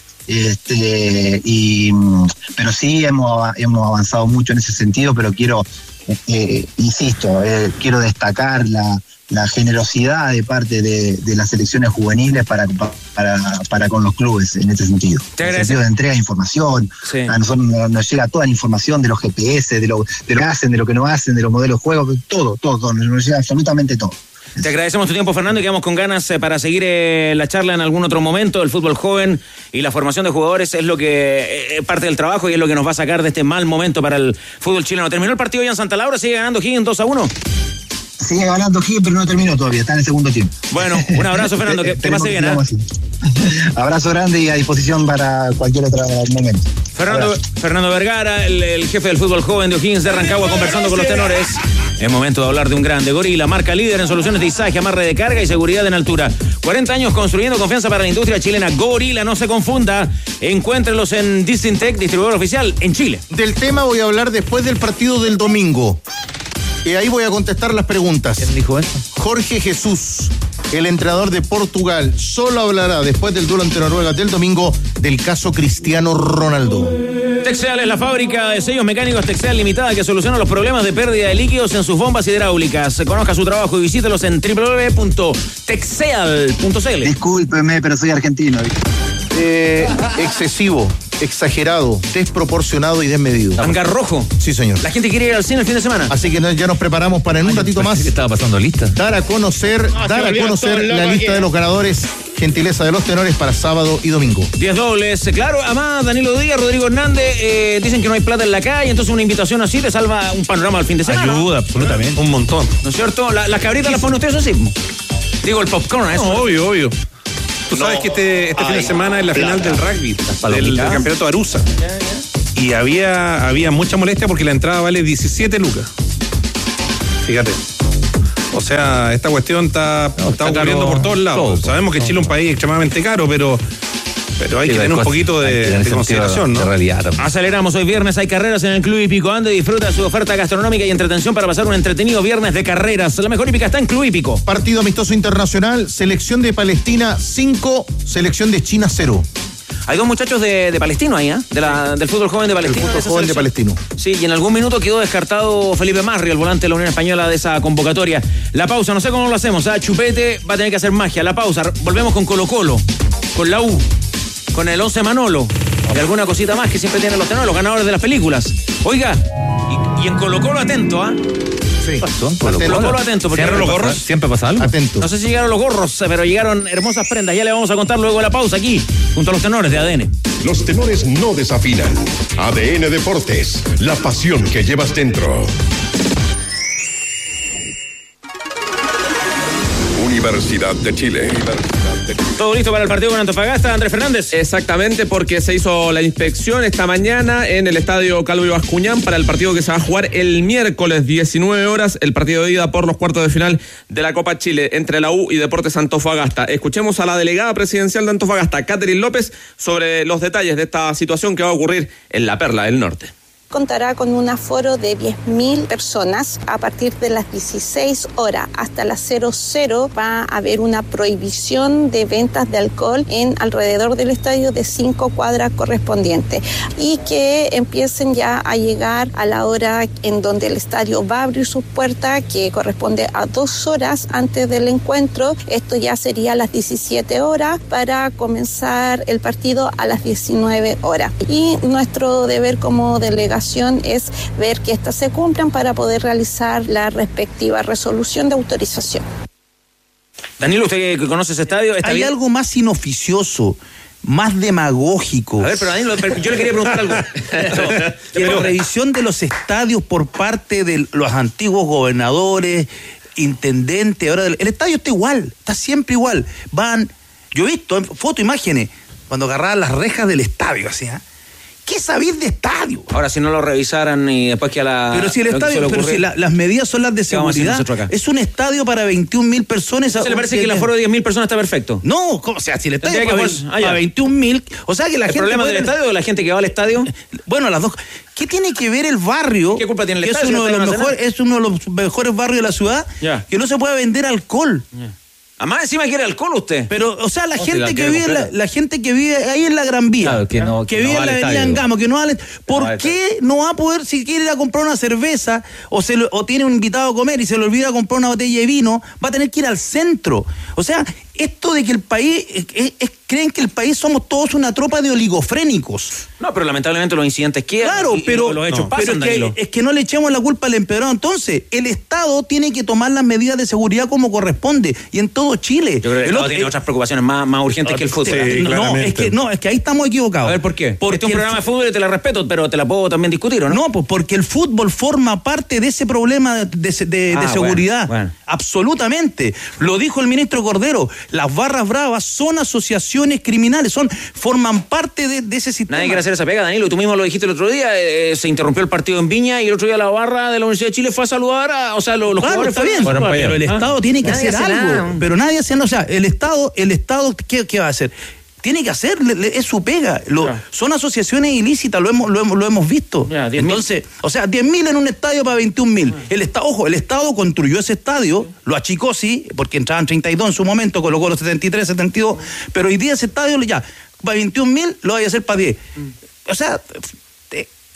Este, y, pero sí hemos, hemos avanzado mucho en ese sentido, pero quiero, eh, insisto, eh, quiero destacar la, la generosidad de parte de, de las selecciones juveniles para, para, para con los clubes en ese sentido. En el sentido de entrega de información, sí. A nosotros nos llega toda la información de los G P S, de lo, de lo que hacen, de lo que no hacen, de los modelos de juego, todo, todo, todo, nos llega absolutamente todo. Te agradecemos tu tiempo, Fernando, y quedamos con ganas eh, para seguir eh, la charla en algún otro momento. El fútbol joven y la formación de jugadores es lo que eh, parte del trabajo y es lo que nos va a sacar de este mal momento para el fútbol chileno. Terminó el partido ya en Santa Laura, sigue ganando Higgins dos a uno. Sigue ganando Higgins, pero no terminó todavía, está en el segundo tiempo. Bueno, un abrazo, Fernando, que, que pase bien, ¿eh? Abrazo grande y a disposición para cualquier otro momento. Fernando, Fernando Vergara, el, el jefe del fútbol joven de O'Higgins de Rancagua, conversando con los tenores. Es momento de hablar de un grande. Gorila, marca líder en soluciones de izaje, amarre de carga y seguridad en altura. cuarenta años construyendo confianza para la industria chilena. Gorila, no se confunda. Encuéntrenlos en Distintec, distribuidor oficial en Chile. Del tema voy a hablar después del partido del domingo. Y ahí voy a contestar las preguntas. ¿Quién dijo eso? Jorge Jesús, el entrenador de Portugal, solo hablará después del duelo ante Noruega del domingo del caso Cristiano Ronaldo. Texeal es la fábrica de sellos mecánicos Texeal Limitada que soluciona los problemas de pérdida de líquidos en sus bombas hidráulicas. Conozca su trabajo y visítelos en doble u doble u doble u punto texeal punto c l. Discúlpeme, pero soy argentino. Eh, excesivo, exagerado, desproporcionado y desmedido. Hangar rojo. Sí, señor. La gente quiere ir al cine el fin de semana. Así que ya nos preparamos para en un Ay, ratito más que estaba pasando lista. dar a conocer, Ah, dar se a volvió conocer todo la loco lista aquí. de los ganadores. Gentileza de los tenores para sábado y domingo. diez dobles, claro, además Danilo Díaz, Rodrigo Hernández, eh, dicen que no hay plata en la calle, entonces una invitación así te salva un panorama al fin de semana. Ayuda, absolutamente. Un montón. ¿No es cierto? La- las cabritas las ponen ustedes así. Digo, el popcorn, eso. No, obvio, obvio. Tú sabes que este, este fin de semana es la final del rugby, del, del palomitas. campeonato Arusa. Y había, había mucha molestia porque la entrada vale diecisiete lucas. Fíjate. O sea, esta cuestión está, No, está está ocurriendo caro por todos lados. todo, pues. Sabemos que Chile es un país extremadamente caro, pero, pero hay Sí, que tener un cosas- poquito hay que de, tener de sentido consideración, de ¿no? realidad también. Aceleramos, hoy viernes hay carreras en el Club Hípico. Ande, disfruta su oferta gastronómica y entretención para pasar un entretenido viernes de carreras. La mejor hípica está en Club Hípico. Partido amistoso internacional, selección de Palestina cinco, selección de China cero. Hay dos muchachos de, de Palestino ahí, ¿eh? De la- del fútbol joven de El Palestino. fútbol de esa joven de selección. Palestino. Sí, y en algún minuto quedó descartado Felipe Marri, el volante de la Unión Española de esa convocatoria. La pausa, no sé cómo lo hacemos, ¿ah? Chupete va a tener que hacer magia. La pausa, volvemos con Colo Colo, con la U, con el once Manolo y alguna cosita más que siempre tienen los tenores, los ganadores de las películas. Oiga, y, y en Colo Colo atento, ¿ah? Sí. Son Colo Colo Colo atento, porque ¿Siempre los pasa- gorros. ¿Siempre pasa algo? Atento. No sé si llegaron los gorros, pero llegaron hermosas prendas. Ya le vamos a contar luego de la pausa aquí, junto a los tenores de A D N. Los tenores no desafinan. A D N Deportes, la pasión que llevas dentro. Universidad de Chile. Todo listo para el partido con Antofagasta, Andrés Fernández. Exactamente, porque se hizo la inspección esta mañana en el estadio Calvo Bascuñán para el partido que se va a jugar el miércoles diecinueve horas, el partido de ida por los cuartos de final de la Copa Chile entre la U y Deportes Antofagasta. Escuchemos a la delegada presidencial de Antofagasta, Catherine López, sobre los detalles de esta situación que va a ocurrir en la Perla del Norte. Contará con un aforo de diez mil personas. A partir de las dieciséis horas hasta las cero cero va a haber una prohibición de ventas de alcohol en alrededor del estadio de cinco cuadras correspondientes y que empiecen ya a llegar a la hora en donde el estadio va a abrir sus puertas, que corresponde a dos horas antes del encuentro. Esto ya sería a las diecisiete horas para comenzar el partido a las diecinueve horas. Y nuestro deber como delegación es ver que éstas se cumplan para poder realizar la respectiva resolución de autorización. Danilo, usted que conoce ese estadio, ¿está Hay bien? algo más inoficioso, más demagógico. A ver, pero Danilo, yo le quería preguntar algo. que la revisión de los estadios por parte de los antiguos gobernadores, intendentes, ahora del- el estadio está igual, está siempre igual. Van, yo he visto en foto, imágenes, cuando agarraban las rejas del estadio, así, ¿eh? ¿Qué sabéis de estadio? Ahora, si no lo revisaran y después que a la... Pero si el lo que estadio, suele pero ocurrir- si la- las medidas son las de ¿Qué vamos a hacer seguridad, nosotros acá? es un estadio para veintiún mil personas. ¿Se le parece que el aforo de diez mil personas está perfecto? No, ¿cómo? O sea, si el estadio Tendría para, que ve- jugar- ah, ya. para veintiún mil, o sea que la ¿El gente problema puede- del estadio o la gente que va al estadio? Bueno, las dos. ¿Qué tiene que ver el barrio? ¿Qué culpa tiene el que estadio es uno, si de no los está en mejores, es uno de los mejores barrios de la ciudad, Ya. que no se puede vender alcohol. Además, encima quiere alcohol usted. Pero, o sea, la No, si gente la que quiere vive en la, completa. la gente que vive ahí en la Gran Vía, Claro, que no- que no vive va en la al Avenida estadio. Angamo, que no va al- ¿por va al qué no va a poder, si quiere ir a comprar una cerveza o se lo- o tiene un invitado a comer y se le olvida comprar una botella de vino, va a tener que ir al centro? O sea, esto de que el país, es- es- es- creen que el país somos todos una tropa de oligofrénicos. No, pero lamentablemente los incidentes quedan. Claro, y- y pero, los hechos no, pasan, pero es, Danilo. que, es que no le echemos la culpa al empeorado. Entonces, el Estado tiene que tomar las medidas de seguridad como corresponde y en todo Chile. Yo creo que el El Estado otro- tiene otras preocupaciones más, más urgentes que el fútbol. Sí, no, no, claramente. es que, no, es que ahí estamos equivocados. A ver, ¿por qué? Porque este es un el programa de fútbol y te la respeto, pero te la puedo también discutir, ¿o no? No, pues porque el fútbol forma parte de ese problema de, de- de- Ah, de seguridad. bueno, bueno. Absolutamente. Lo dijo el ministro Cordero. Las barras bravas son asociaciones criminales, son, forman parte de, de ese sistema. Nadie quiere hacer esa pega, Danilo. Tú mismo lo dijiste el otro día. eh, se interrumpió el partido en Viña y el otro día la barra de la Universidad de Chile fue a saludar a. O sea, los, los Claro, jugadores está bien, fueron- pero el Ah. Estado tiene que Nadie hacer hace algo. nada. Pero nadie hace nada. O sea, el Estado, el Estado, ¿qué, qué va a hacer? Tiene que hacer, le- le- es su pega. Lo- Ya. Son asociaciones ilícitas, lo hemos, lo hemos, lo hemos visto. Ya, diez mil. Entonces, o sea, diez mil en un estadio para veintiún mil. El Estado, ojo, el Estado construyó ese estadio, lo achicó, sí, porque entraban treinta y dos en su momento, colocó los setenta y tres, setenta y dos, pero hoy día ese estadio ya, para veintiún mil lo vaya a hacer para diez. O sea, eh,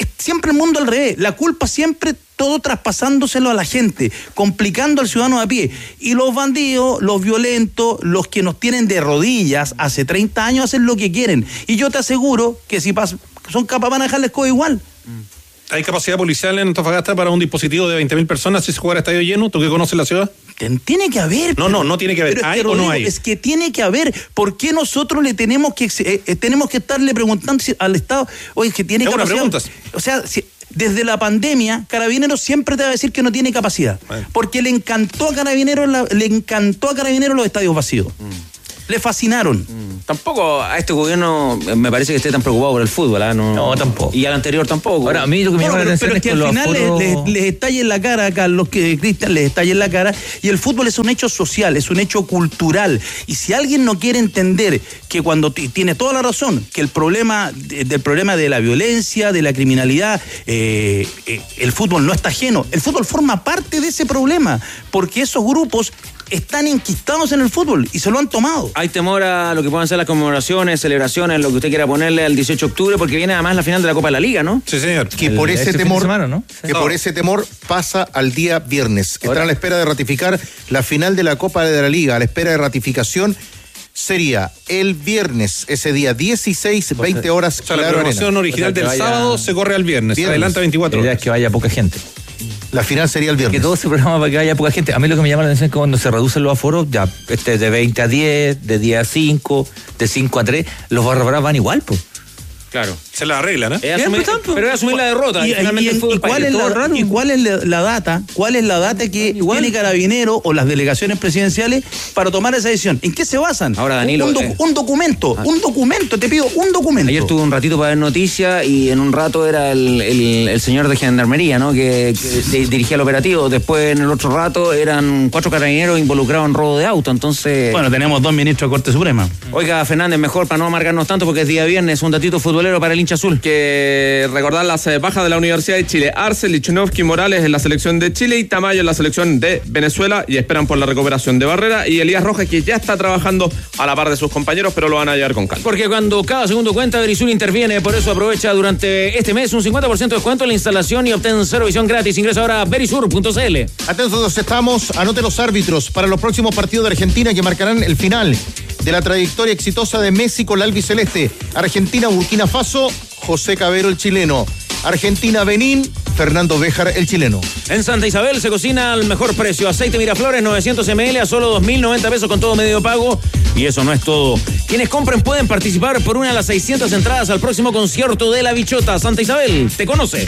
siempre el mundo al revés, la culpa siempre todo traspasándoselo a la gente, complicando al ciudadano a pie. Y los bandidos, los violentos, los que nos tienen de rodillas hace treinta años hacen lo que quieren. Y yo te aseguro que si pas- son capaces van a dejarles codo igual. ¿Hay capacidad policial en Antofagasta para un dispositivo de veinte mil personas si se juega a estadio lleno? ¿Tú que conoces la ciudad? Tiene que haber. No, no, no tiene que haber. Pero ¿Hay es que, o no Rodrigo, hay? Es que tiene que haber. ¿Por qué nosotros le tenemos que eh, eh, tenemos que estarle preguntando si- al Estado, oye, que tiene Es una capacidad? pregunta. O sea, si- desde la pandemia, Carabineros siempre te va a decir que no tiene capacidad. Bueno. Porque le encantó a Carabineros la- le encantó a Carabineros los estadios vacíos. Le fascinaron. Tampoco a este gobierno eh, me parece que esté tan preocupado por el fútbol, ¿ah? No, No, tampoco. Y al anterior tampoco. Ahora, a mí lo que me Bueno, llama la pero, atención pero es es que que al los final les, aforos- les, les estalla en la cara, Carlos, que Cristian, les estalla en la cara, y el fútbol es un hecho social, es un hecho cultural. Y si alguien no quiere entender que cuando t- tiene toda la razón, que el problema de- del problema de la violencia, de la criminalidad, eh, eh, el fútbol no está ajeno, el fútbol forma parte de ese problema, porque esos grupos están enquistados en el fútbol y se lo han tomado. Hay temor a lo que puedan ser las conmemoraciones, celebraciones, lo que usted quiera ponerle al dieciocho de octubre, porque viene además la final de la Copa de la Liga, ¿no? Sí, señor. Que El- por ese ese fin de temor, semana, ¿no? Sí. que por ese temor pasa al día viernes. Están a la espera de ratificar la final de la Copa de la Liga, a la espera de ratificación. Sería el viernes, ese día dieciséis, veinte horas, O sea, la Claro programación Arena. original O sea, que del vaya- sábado se corre al viernes. Viernes. Adelanta La veinticuatro idea horas. es que vaya poca gente. La final sería el Que viernes. todo se programa para que haya poca gente. A mí lo que me llama la atención es que cuando se reducen los aforos, ya este de veinte a diez, de diez a cinco, de cinco a tres, los barra bravas van igual, pues. Claro. Se la arreglan, ¿eh? Es asumir- pero es asumir la derrota. ¿Y, y finalmente y- el fútbol y cuál país, es todo la, el rato. y cuál es la, la data? ¿Cuál es la data que tiene Carabinero o las delegaciones presidenciales para tomar esa decisión? ¿En qué se basan? Ahora, Danilo, un, doc- eh. un documento, un documento, te pido un documento. Ayer estuve un ratito para ver noticias y en un rato era el, el- el señor de Gendarmería, ¿no? Que, que di- dirigía el operativo. Después en el otro rato eran cuatro carabineros involucrados en robo de auto. Entonces, Bueno, tenemos dos ministros de Corte Suprema. oiga, Fernández, mejor para no amargarnos tanto porque es día viernes, un datito futbolero para el hincha azul. Que recordar las eh, bajas de la Universidad de Chile. Arce, Lichunovsky, Morales en la selección de Chile y Tamayo en la selección de Venezuela y esperan por la recuperación de Barrera y Elías Rojas, que ya está trabajando a la par de sus compañeros, pero lo van a llevar con calma. Porque cuando cada segundo cuenta, Verisur interviene. Por eso aprovecha durante este mes un cincuenta por ciento de descuento en la instalación y obtén cero visión gratis. Ingresa ahora a verisur punto c l. Atentos estamos, anote los árbitros para los próximos partidos de Argentina que marcarán el final de la trayectoria exitosa de Messi con la albiceleste. Argentina, Burkina Faso, José Cabero, el chileno. Argentina, Benín, Fernando Béjar, el chileno. En Santa Isabel se cocina al mejor precio. Aceite Miraflores novecientos mililitros a solo dos mil noventa pesos con todo medio pago. Y eso no es todo. Quienes compren pueden participar por una de las seiscientas entradas al próximo concierto de La Bichota. Santa Isabel, te conoce.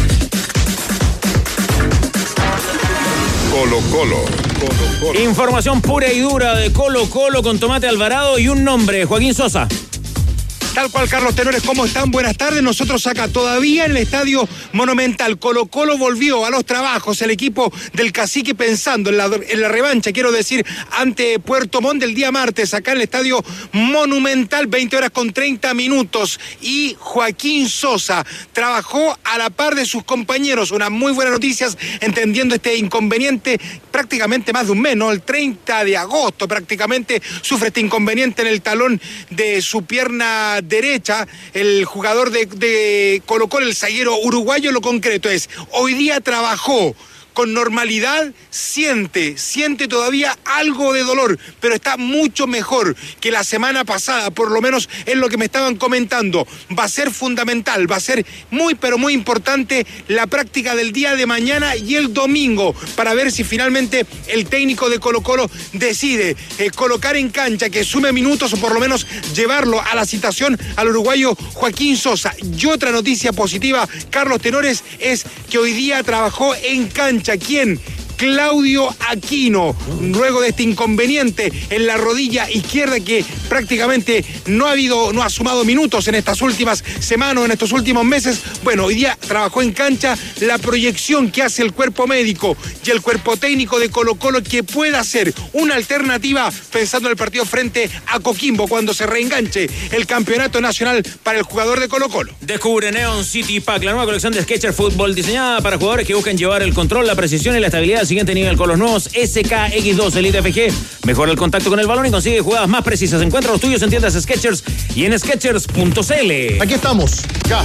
Colo Colo. Colo Colo. Información pura y dura de Colo Colo con Tomate Alvarado y un nombre, Joaquín Sosa. Tal cual, Carlos Tenores, ¿cómo están? Buenas tardes. Nosotros acá todavía en el Estadio Monumental. Colo Colo volvió a los trabajos, el equipo del Cacique pensando en la, en la revancha, quiero decir, ante Puerto Montt del día martes, acá en el Estadio Monumental, veinte horas con treinta minutos. Y Joaquín Sosa trabajó a la par de sus compañeros. Unas muy buenas noticias, entendiendo este inconveniente prácticamente más de un mes, ¿no? El treinta de agosto prácticamente sufre este inconveniente en el talón de su pierna derecha, el jugador de, de Colo Colo, el zaguero uruguayo. Lo concreto es, hoy día trabajó con normalidad, siente, siente todavía algo de dolor, pero está mucho mejor que la semana pasada, por lo menos es lo que me estaban comentando. Va a ser fundamental, va a ser muy, pero muy importante la práctica del día de mañana y el domingo, para ver si finalmente el técnico de Colo Colo decide eh, colocar en cancha, que sume minutos o por lo menos llevarlo a la citación al uruguayo Joaquín Sosa. Y otra noticia positiva, Carlos Tenores, es que hoy día trabajó en cancha. ¿Quién? Claudio Aquino, luego de este inconveniente en la rodilla izquierda que prácticamente no ha habido, no ha sumado minutos en estas últimas semanas, en estos últimos meses. Bueno, hoy día trabajó en cancha. La proyección que hace el cuerpo médico y el cuerpo técnico de Colo Colo, que pueda ser una alternativa pensando en el partido frente a Coquimbo cuando se reenganche el campeonato nacional para el jugador de Colo Colo. Descubre Neon City Pack, la nueva colección de Skechers Fútbol diseñada para jugadores que buscan llevar el control, la precisión y la estabilidad al siguiente nivel con los nuevos S K X dos Elite F G. Mejora el contacto con el balón y consigue jugadas más precisas. Encuentra los tuyos en tiendas Skechers y en skechers punto c l. Aquí estamos, ya.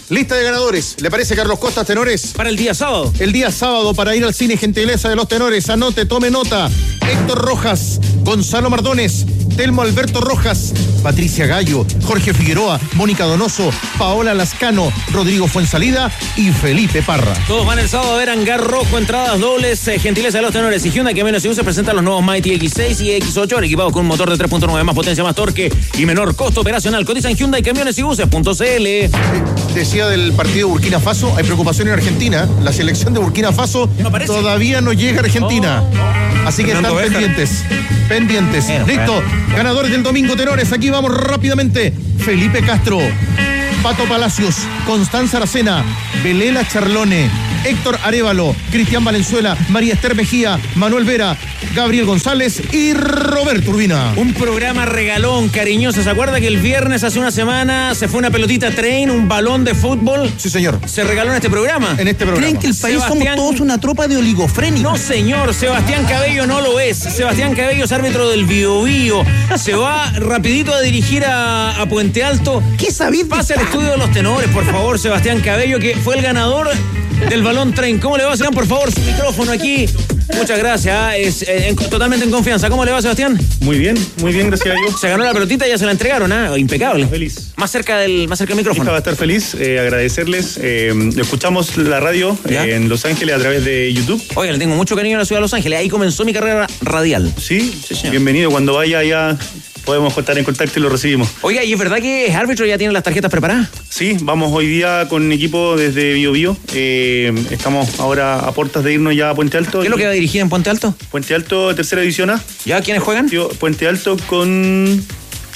Lista de ganadores. ¿Le parece, Carlos Costa, tenores? Para el día sábado. El día sábado para ir al cine, gentileza de los tenores. Anote, tome nota. Héctor Rojas, Gonzalo Mardones, Telmo Alberto Rojas, Patricia Gallo, Jorge Figueroa, Mónica Donoso, Paola Lascano, Rodrigo Fuensalida y Felipe Parra. Todos van el sábado a ver Hangar Rojo, entradas dobles, eh, gentileza de los tenores. Y Hyundai, que menos se presentan los nuevos Mighty X seis y X ocho, equipados con un motor de tres punto nueve, más potencia, más torque y menor costo operacional. Cotiza en Hyundai Camiones y Buses punto c l. Decía del partido Burkina Faso, hay preocupación en Argentina. La selección de Burkina Faso no todavía no llega a Argentina. Oh, Así que Fernando están Bejar. pendientes. Pendientes. Bueno, Listo. Bueno. Ganadores del domingo, tenores. Aquí vamos rápidamente. Felipe Castro, Pato Palacios, Constanza Aracena, Belela Charlone, Héctor Arévalo, Cristian Valenzuela, María Esther Mejía, Manuel Vera, Gabriel González y Roberto Urbina. Un programa regalón, cariñoso. ¿Se acuerda que el viernes hace una semana se fue una pelotita train, un balón de fútbol? Sí, señor. Se regaló en este programa. En este programa. ¿Creen que el país Sebastián... somos todos una tropa de oligofrénicos? No, señor. Sebastián Cabello no lo es. Sebastián Cabello es árbitro del Bio Bio. Se va rapidito a dirigir a, a Puente Alto. ¿Qué sabéis? Pase al estudio de los tenores, por favor, Sebastián Cabello, que fue el ganador del balón train. ¿Cómo le va, Sebastián? Por favor, su micrófono aquí. Muchas gracias. Es, eh, en, totalmente en confianza. ¿Cómo le va, Sebastián? Muy bien, muy bien, gracias a Dios. Se ganó la pelotita y ya se la entregaron, ¿ah? ¿eh? Impecable. Feliz. Más cerca del, más cerca del micrófono. Va a estar feliz, eh, agradecerles. Eh, escuchamos la radio eh, en Los Ángeles a través de YouTube. Oye, le tengo mucho cariño a la ciudad de Los Ángeles. Ahí comenzó mi carrera radial. Sí, sí, señor. Bienvenido. Cuando vaya allá podemos estar en contacto y lo recibimos. Oiga, ¿y es verdad que es árbitro y ya tiene las tarjetas preparadas? Sí, vamos hoy día con equipo desde Bio Bio. Eh, estamos ahora a puertas de irnos ya a Puente Alto. ¿Qué es lo que va a dirigir en Puente Alto? Puente Alto, tercera división A. ¿Ya? ¿Quiénes juegan? Puente Alto con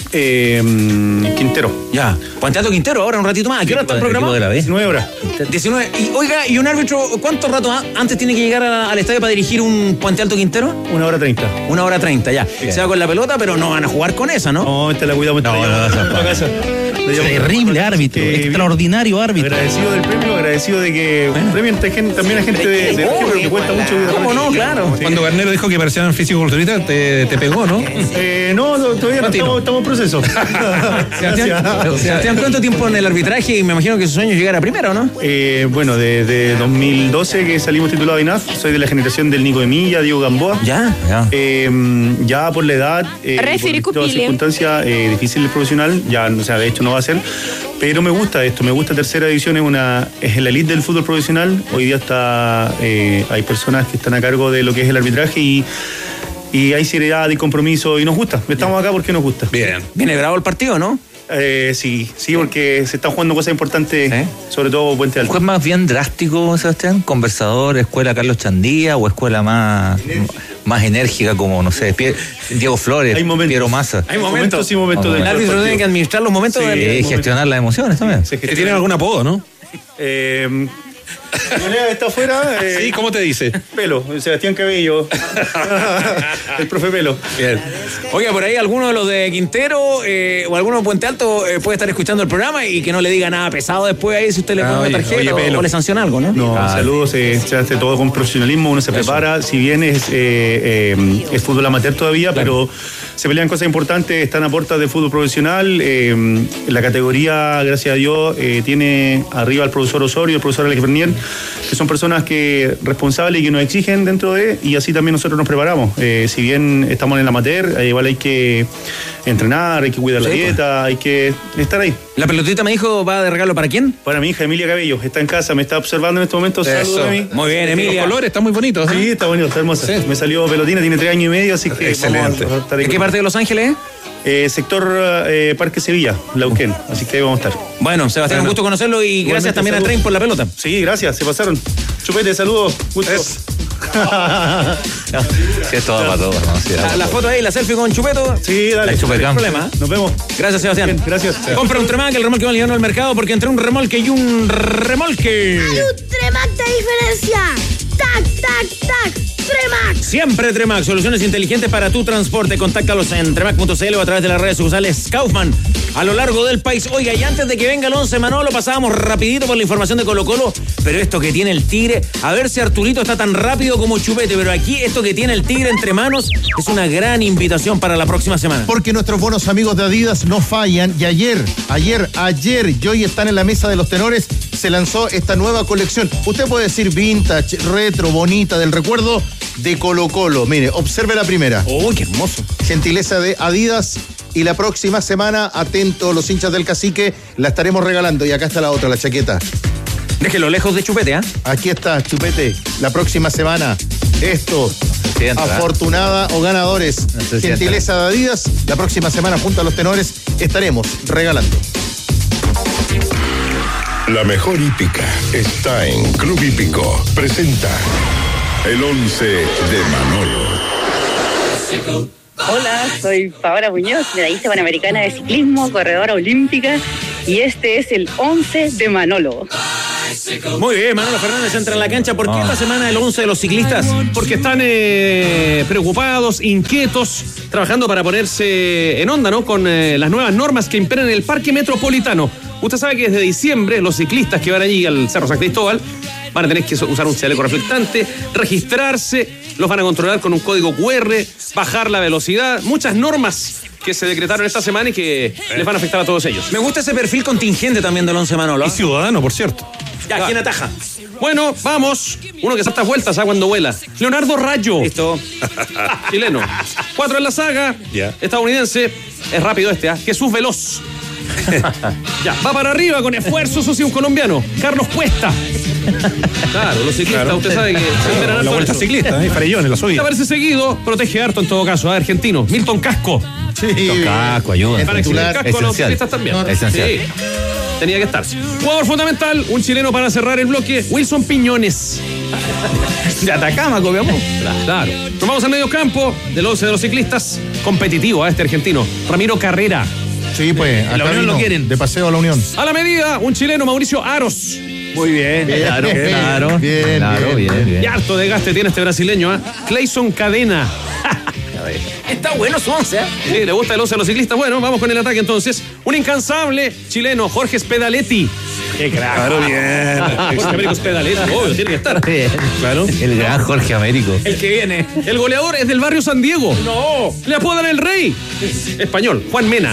eh, Quintero. Ya. Puente Alto Quintero, ahora un ratito más. ¿A qué hora está el programa? De la diecinueve horas. diecinueve. Y, oiga, ¿y un árbitro cuánto rato antes tiene que llegar a, al estadio para dirigir un Puente Alto Quintero? Una hora treinta. Una hora treinta, ya. Bien. Se va con la pelota, pero no van a jugar con esa, ¿no? No, esta la cuidamos. No, no, no, no. Terrible árbitro, eh, extraordinario árbitro. Agradecido del premio, agradecido de que bueno. premien también a gente de, de oh, que cuenta mucho. ¿Cómo no? Claro. Sí. Cuando Garnero dijo que parecían físico-culturista, te, te pegó, ¿no? Eh, no, todavía no estamos, estamos en proceso. Sebastián, Sebastián, ¿cuánto tiempo en el arbitraje? Y me imagino que su sueño es llegar a primero, ¿no? Eh, bueno, desde dos mil doce que salimos titulados I N A F, soy de la generación del Nico Emilla, Diego Gamboa. Ya, ya. Eh, ya por la edad, eh, por todas las circunstancias, eh, difícil el profesional, ya, o sea, de hecho no va a ser. Pero me gusta esto, me gusta tercera división, es una es la elite del fútbol profesional. Hoy día está eh, hay personas que están a cargo de lo que es el arbitraje y, y hay seriedad y compromiso y nos gusta. Estamos acá porque nos gusta. Bien. Viene bravo el partido, ¿no? Eh, sí, sí, porque se están jugando cosas importantes, ¿eh? Sobre todo Puente Alto. ¿Fue más bien drástico, Sebastián? ¿Conversador, escuela Carlos Chandía o escuela más, más enérgica como, no sé, Pie, Diego Flores, Piero Massa? Hay momentos, sí, momentos. El árbitro tiene que administrar los momentos. Sí, de... y gestionar las emociones también. Sí, que tienen algún apodo, ¿no? Eh... está afuera. Eh, sí, ¿cómo te dice? Pelo, Sebastián Cabello. El profe Pelo. Bien. Oiga, por ahí alguno de los de Quintero eh, o alguno de Puente Alto eh, puede estar escuchando el programa y que no le diga nada pesado después ahí si usted le pone ah, una tarjeta oye, o, o le sanciona algo, ¿no? No, ah, saludos, eh, se hace todo con profesionalismo, uno se Eso. prepara, si bien es, eh, eh, es fútbol amateur todavía, claro. pero se pelean cosas importantes, están a puertas de fútbol profesional, eh, la categoría, gracias a Dios, eh, tiene arriba al profesor Osorio, el profesor Alex Bernier, que son personas que responsables y que nos exigen dentro de, y así también nosotros nos preparamos. Eh, si bien estamos en el amateur, eh, igual hay que entrenar, hay que cuidar sí, la dieta, pues. hay que estar ahí. ¿La pelotita me dijo va de regalo para quién? Para mi hija Emilia Cabello, está en casa, me está observando en este momento. Saludos a mí. Muy bien, Emilia. Los colores están muy bonitos. ¿eh? Sí, está bonito, está hermosa. Sí. Me salió pelotina, tiene tres años y medio, así que excelente. Vamos a estar ahí. ¿En qué parte de Los Ángeles? Eh, sector eh, Parque Sevilla, Lauquén, así que ahí vamos a estar. Bueno, Sebastián, bueno, un gusto conocerlo y gracias Igualmente, también saludos. a Train por la pelota. Sí, gracias, se pasaron. Chupete, saludos, gusto. Es. Sí, es todo para todos, ¿no? Sí, la, la foto ahí, la selfie con Chupeto. Sí, dale. No hay problema. Nos vemos. Gracias, Sebastián. Bien, gracias. Compra un Tremac, el remolque va ligando al mercado porque entre un remolque y un remolque. Hay un Tremac de diferencia. Tac, tac, tac. Tremax. Siempre Tremax, soluciones inteligentes para tu transporte. Contáctalos en tremax punto c l o a través de las redes sociales Kaufman a lo largo del país. Oiga, y antes de que venga el once, Manolo, pasábamos rapidito por la información de Colo Colo, pero esto que tiene el Tigre, a ver si Arturito está tan rápido como Chupete, pero aquí esto que tiene el Tigre entre manos es una gran invitación para la próxima semana. Porque nuestros buenos amigos de Adidas no fallan, y ayer, ayer, ayer, y hoy están en la mesa de los tenores, se lanzó esta nueva colección. Usted puede decir vintage, retro, bonita, del recuerdo de Colo Colo. Mire, observe la primera. ¡Oh, qué hermoso! Gentileza de Adidas. Y la próxima semana, atentos los hinchas del Cacique, la estaremos regalando. Y acá está la otra, la chaqueta. Déjelo lejos de Chupete, ¿ah? ¿eh? Aquí está, Chupete. La próxima semana, esto, sienta, afortunada ¿eh? o ganadores. No Gentileza de Adidas. La próxima semana, junto a los tenores, estaremos regalando. La mejor hípica está en Club Hípico. Presenta el once de Manolo. Hola, soy Paola Muñoz, medallista panamericana de ciclismo, corredora olímpica, y este es el once de Manolo. Muy bien, Manolo Fernández entra en la cancha. ¿Por qué esta semana el once de los ciclistas? Porque están eh, preocupados, inquietos, trabajando para ponerse en onda, ¿no? Con eh, las nuevas normas que imperan en el Parque Metropolitano. Usted sabe que desde diciembre los ciclistas que van allí al Cerro San Cristóbal van a tener que usar un chaleco reflectante, registrarse, los van a controlar con un código cu erre, bajar la velocidad, muchas normas que se decretaron esta semana y que les van a afectar a todos ellos. Me gusta ese perfil contingente también del once, Manolo. Y ciudadano, por cierto. Ya, ¿quién ataja? Bueno, vamos. Uno que salta vueltas, ¿sabes? Cuando vuela. Leonardo Rayo. Listo. Chileno. Cuatro en la saga. Yeah. Estadounidense. Es rápido este, ¿ah? ¿eh? Jesús Veloz. Ya, va para arriba con esfuerzo, eso sí, un colombiano. Carlos Cuesta. Claro, los ciclistas, claro. Usted sabe que se claro, la vuelta ciclista, ¿eh? Farellones, la subida. Aparece seguido, protege harto en todo caso, ¿eh? Argentino. Milton Casco. Sí. Milton Casco, ayuda. Para explicar Casco esencial. Los ciclistas también. No, esencial. Sí. Tenía que estar. Jugador fundamental, un chileno para cerrar el bloque, Wilson Piñones. De Atacama, copiamos. Claro. Nos vamos al medio campo del once de los ciclistas. Competitivo a este argentino. Ramiro Carrera. Sí, pues, acá la Unión vino, lo quieren. De paseo a la Unión. A la medida, un chileno, Mauricio Aros. Muy bien, bien claro, bien, claro. Bien, claro, bien, bien, bien. Y harto de gaste tiene este brasileño, ¿eh? Clayson Cadena. Está bueno su once, ¿eh? Sí, le gusta el once a los ciclistas. Bueno, vamos con el ataque entonces. Un incansable chileno, Jorge Spedaletti. Qué crack. Claro, bien. Jorge Américo Spedaletti, obvio, tiene que estar. Bien. Claro. El gran Jorge Américo. El que viene. El goleador es del barrio San Diego. No. Le apodan el rey. Español, Juan Mena.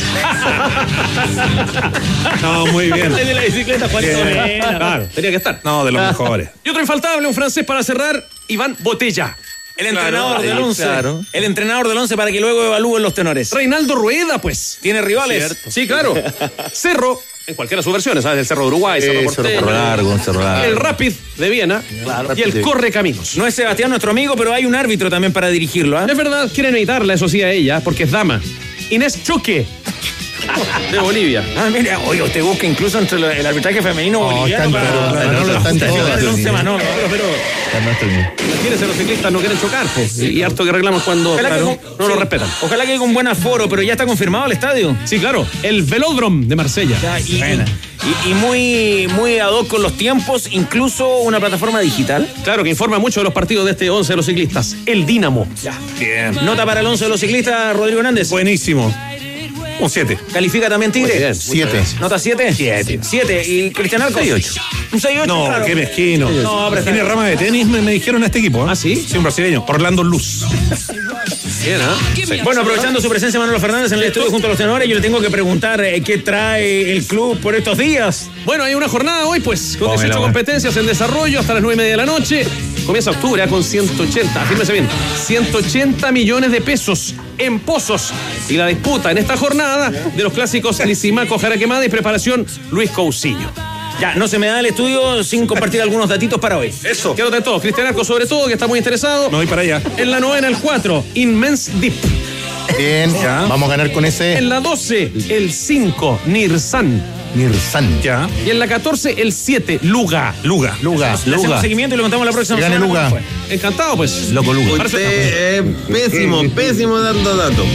No, muy bien. El de la bicicleta, Juan Mena. Claro, tenía que estar. No, de los mejores. Y otro infaltable, un francés para cerrar, Iván Botella. El entrenador claro, del once. Claro. El entrenador del once para que luego evalúen los tenores. Reinaldo Rueda, pues. ¿Tiene rivales? Cierto. Sí, claro. Cerro, en cualquiera de sus versiones, ¿sabes? El Cerro de Uruguay, Cerro Eh, Porteño. Cerro Largo, Cerro Largo. El Rapid de Viena. Claro, y el Rapid. Corre Caminos. No es Sebastián nuestro amigo, pero hay un árbitro también para dirigirlo, ¿eh? Es verdad, quieren editarla, eso sí, a ella, porque es dama. Inés Choque. De Bolivia. Ah, mira, oye, usted busca incluso entre lo- el arbitraje femenino No, boliviano. está en para- todo, para- Manolo está en para- todo. el once, Manolo. Pero, imagínense, los ciclistas no quieren chocar, pues. Y, y harto que reclaman cuando Ojalá que claro, con- no lo sí. respetan. Ojalá que con buen aforo, pero ya está confirmado el estadio. Sí, claro. El Velódromo de Marsella. Ya, y, y- y muy, muy ad hoc con los tiempos, incluso una plataforma digital. Claro, que informa mucho de los partidos de este once de los ciclistas. El Dínamo. Ya. Bien. Nota para el once de los ciclistas, Rodrigo Hernández. Buenísimo. Un siete. ¿Califica también Tigre? Siete. ¿Nota siete? Siete. Siete. ¿Y Cristian Arcos? seis ocho. Un seis ocho, No, claro. qué mezquino. No, pero Tiene está- rama de tenis, me, me dijeron a este equipo. ¿eh? ¿Ah, sí? Sí, un brasileño. Orlando Luz. Bien, ¿ah? Sí. Bueno, aprovechando su presencia, Manolo Fernández, en el estudio junto a los tenores, yo le tengo que preguntar eh, qué trae el club por estos días. Bueno, hay una jornada hoy, pues, con Tómela, dieciocho va. competencias en desarrollo hasta las nueve y media de la noche. Comienza octubre ¿eh? con ciento ochenta, afírmese bien, ciento ochenta millones de pesos en pozos. Y la disputa en esta jornada de los clásicos Lisimaco, Jaraquemada y preparación Luis Cousiño. Ya, no se me da el estudio sin compartir algunos datitos para hoy. Eso. Quédate en todo. Cristian Arco, sobre todo, que está muy interesado. Me voy para allá. En la novena, el cuatro, Immense Deep. Bien, Ya. vamos a ganar con ese En la doce, el cinco, Nirsan. Nirsan. Ya. Y en la catorce, el siete, Luga. Luga. Luga. Le hacemos seguimiento y lo contamos la próxima Que gane semana. Luga. ¿Cómo fue? Encantado, pues. Loco Luga. Usted es pésimo, pésimo dando datos.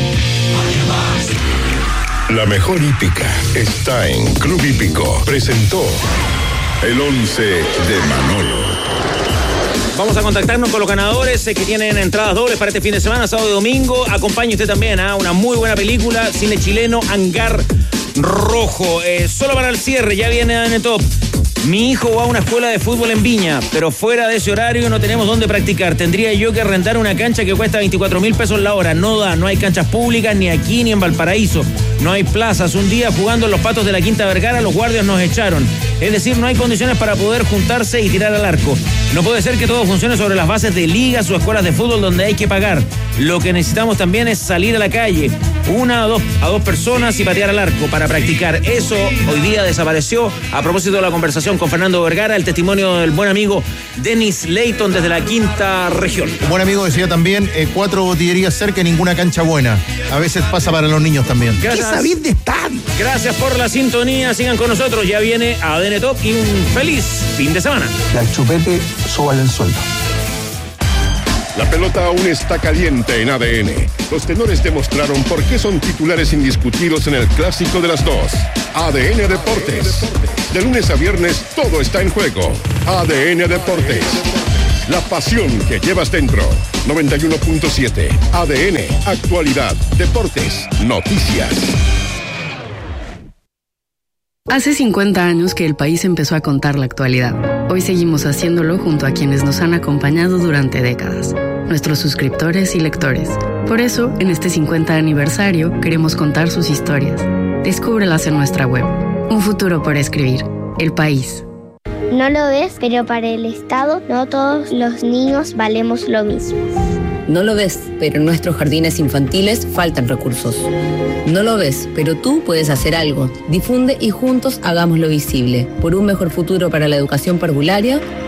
La mejor hípica está en Club Hípico. Presentó el once de Manolo. Vamos a contactarnos con los ganadores eh, que tienen entradas dobles para este fin de semana, sábado y domingo. Acompañe usted también a ¿eh? una muy buena película, cine chileno, Hangar Rojo. Eh, solo para el cierre, ya viene A D N Top. Mi hijo va a una escuela de fútbol en Viña, pero fuera de ese horario no tenemos dónde practicar. Tendría yo que rentar una cancha que cuesta veinticuatro mil pesos la hora. No da, no hay canchas públicas ni aquí ni en Valparaíso. No hay plazas. Un día jugando en los patos de la Quinta Vergara, los guardias nos echaron. Es decir, no hay condiciones para poder juntarse y tirar al arco. No puede ser que todo funcione sobre las bases de ligas o escuelas de fútbol donde hay que pagar. Lo que necesitamos también es salir a la calle, una a dos, a dos personas y patear al arco para practicar. Eso hoy día desapareció. A propósito de la conversación con Fernando Vergara, el testimonio del buen amigo Dennis Leighton desde la Quinta Región. Un buen amigo decía también, eh, cuatro botillerías cerca y ninguna cancha buena. A veces pasa para los niños también. Gracias. ¿Qué sabés de estadio? Gracias por la sintonía, sigan con nosotros. Ya viene A D N Top y un feliz fin de semana. Y al chupete, súbale el sueldo. La pelota aún está caliente en A D N. Los tenores demostraron por qué son titulares indiscutidos en el clásico de las dos. A D N Deportes. De lunes a viernes todo está en juego. A D N Deportes. La pasión que llevas dentro. noventa y uno punto siete. A D N. Actualidad. Deportes. Noticias. Hace cincuenta años que el país empezó a contar la actualidad. Hoy seguimos haciéndolo junto a quienes nos han acompañado durante décadas, nuestros suscriptores y lectores. Por eso, en este cincuenta aniversario, queremos contar sus historias. Descúbrelas en nuestra web. Un futuro por escribir. El País. No lo ves, pero para el Estado no todos los niños valemos lo mismo. No lo ves, pero en nuestros jardines infantiles faltan recursos. No lo ves, pero tú puedes hacer algo. Difunde y juntos hagámoslo visible. Por un mejor futuro para la educación parvularia,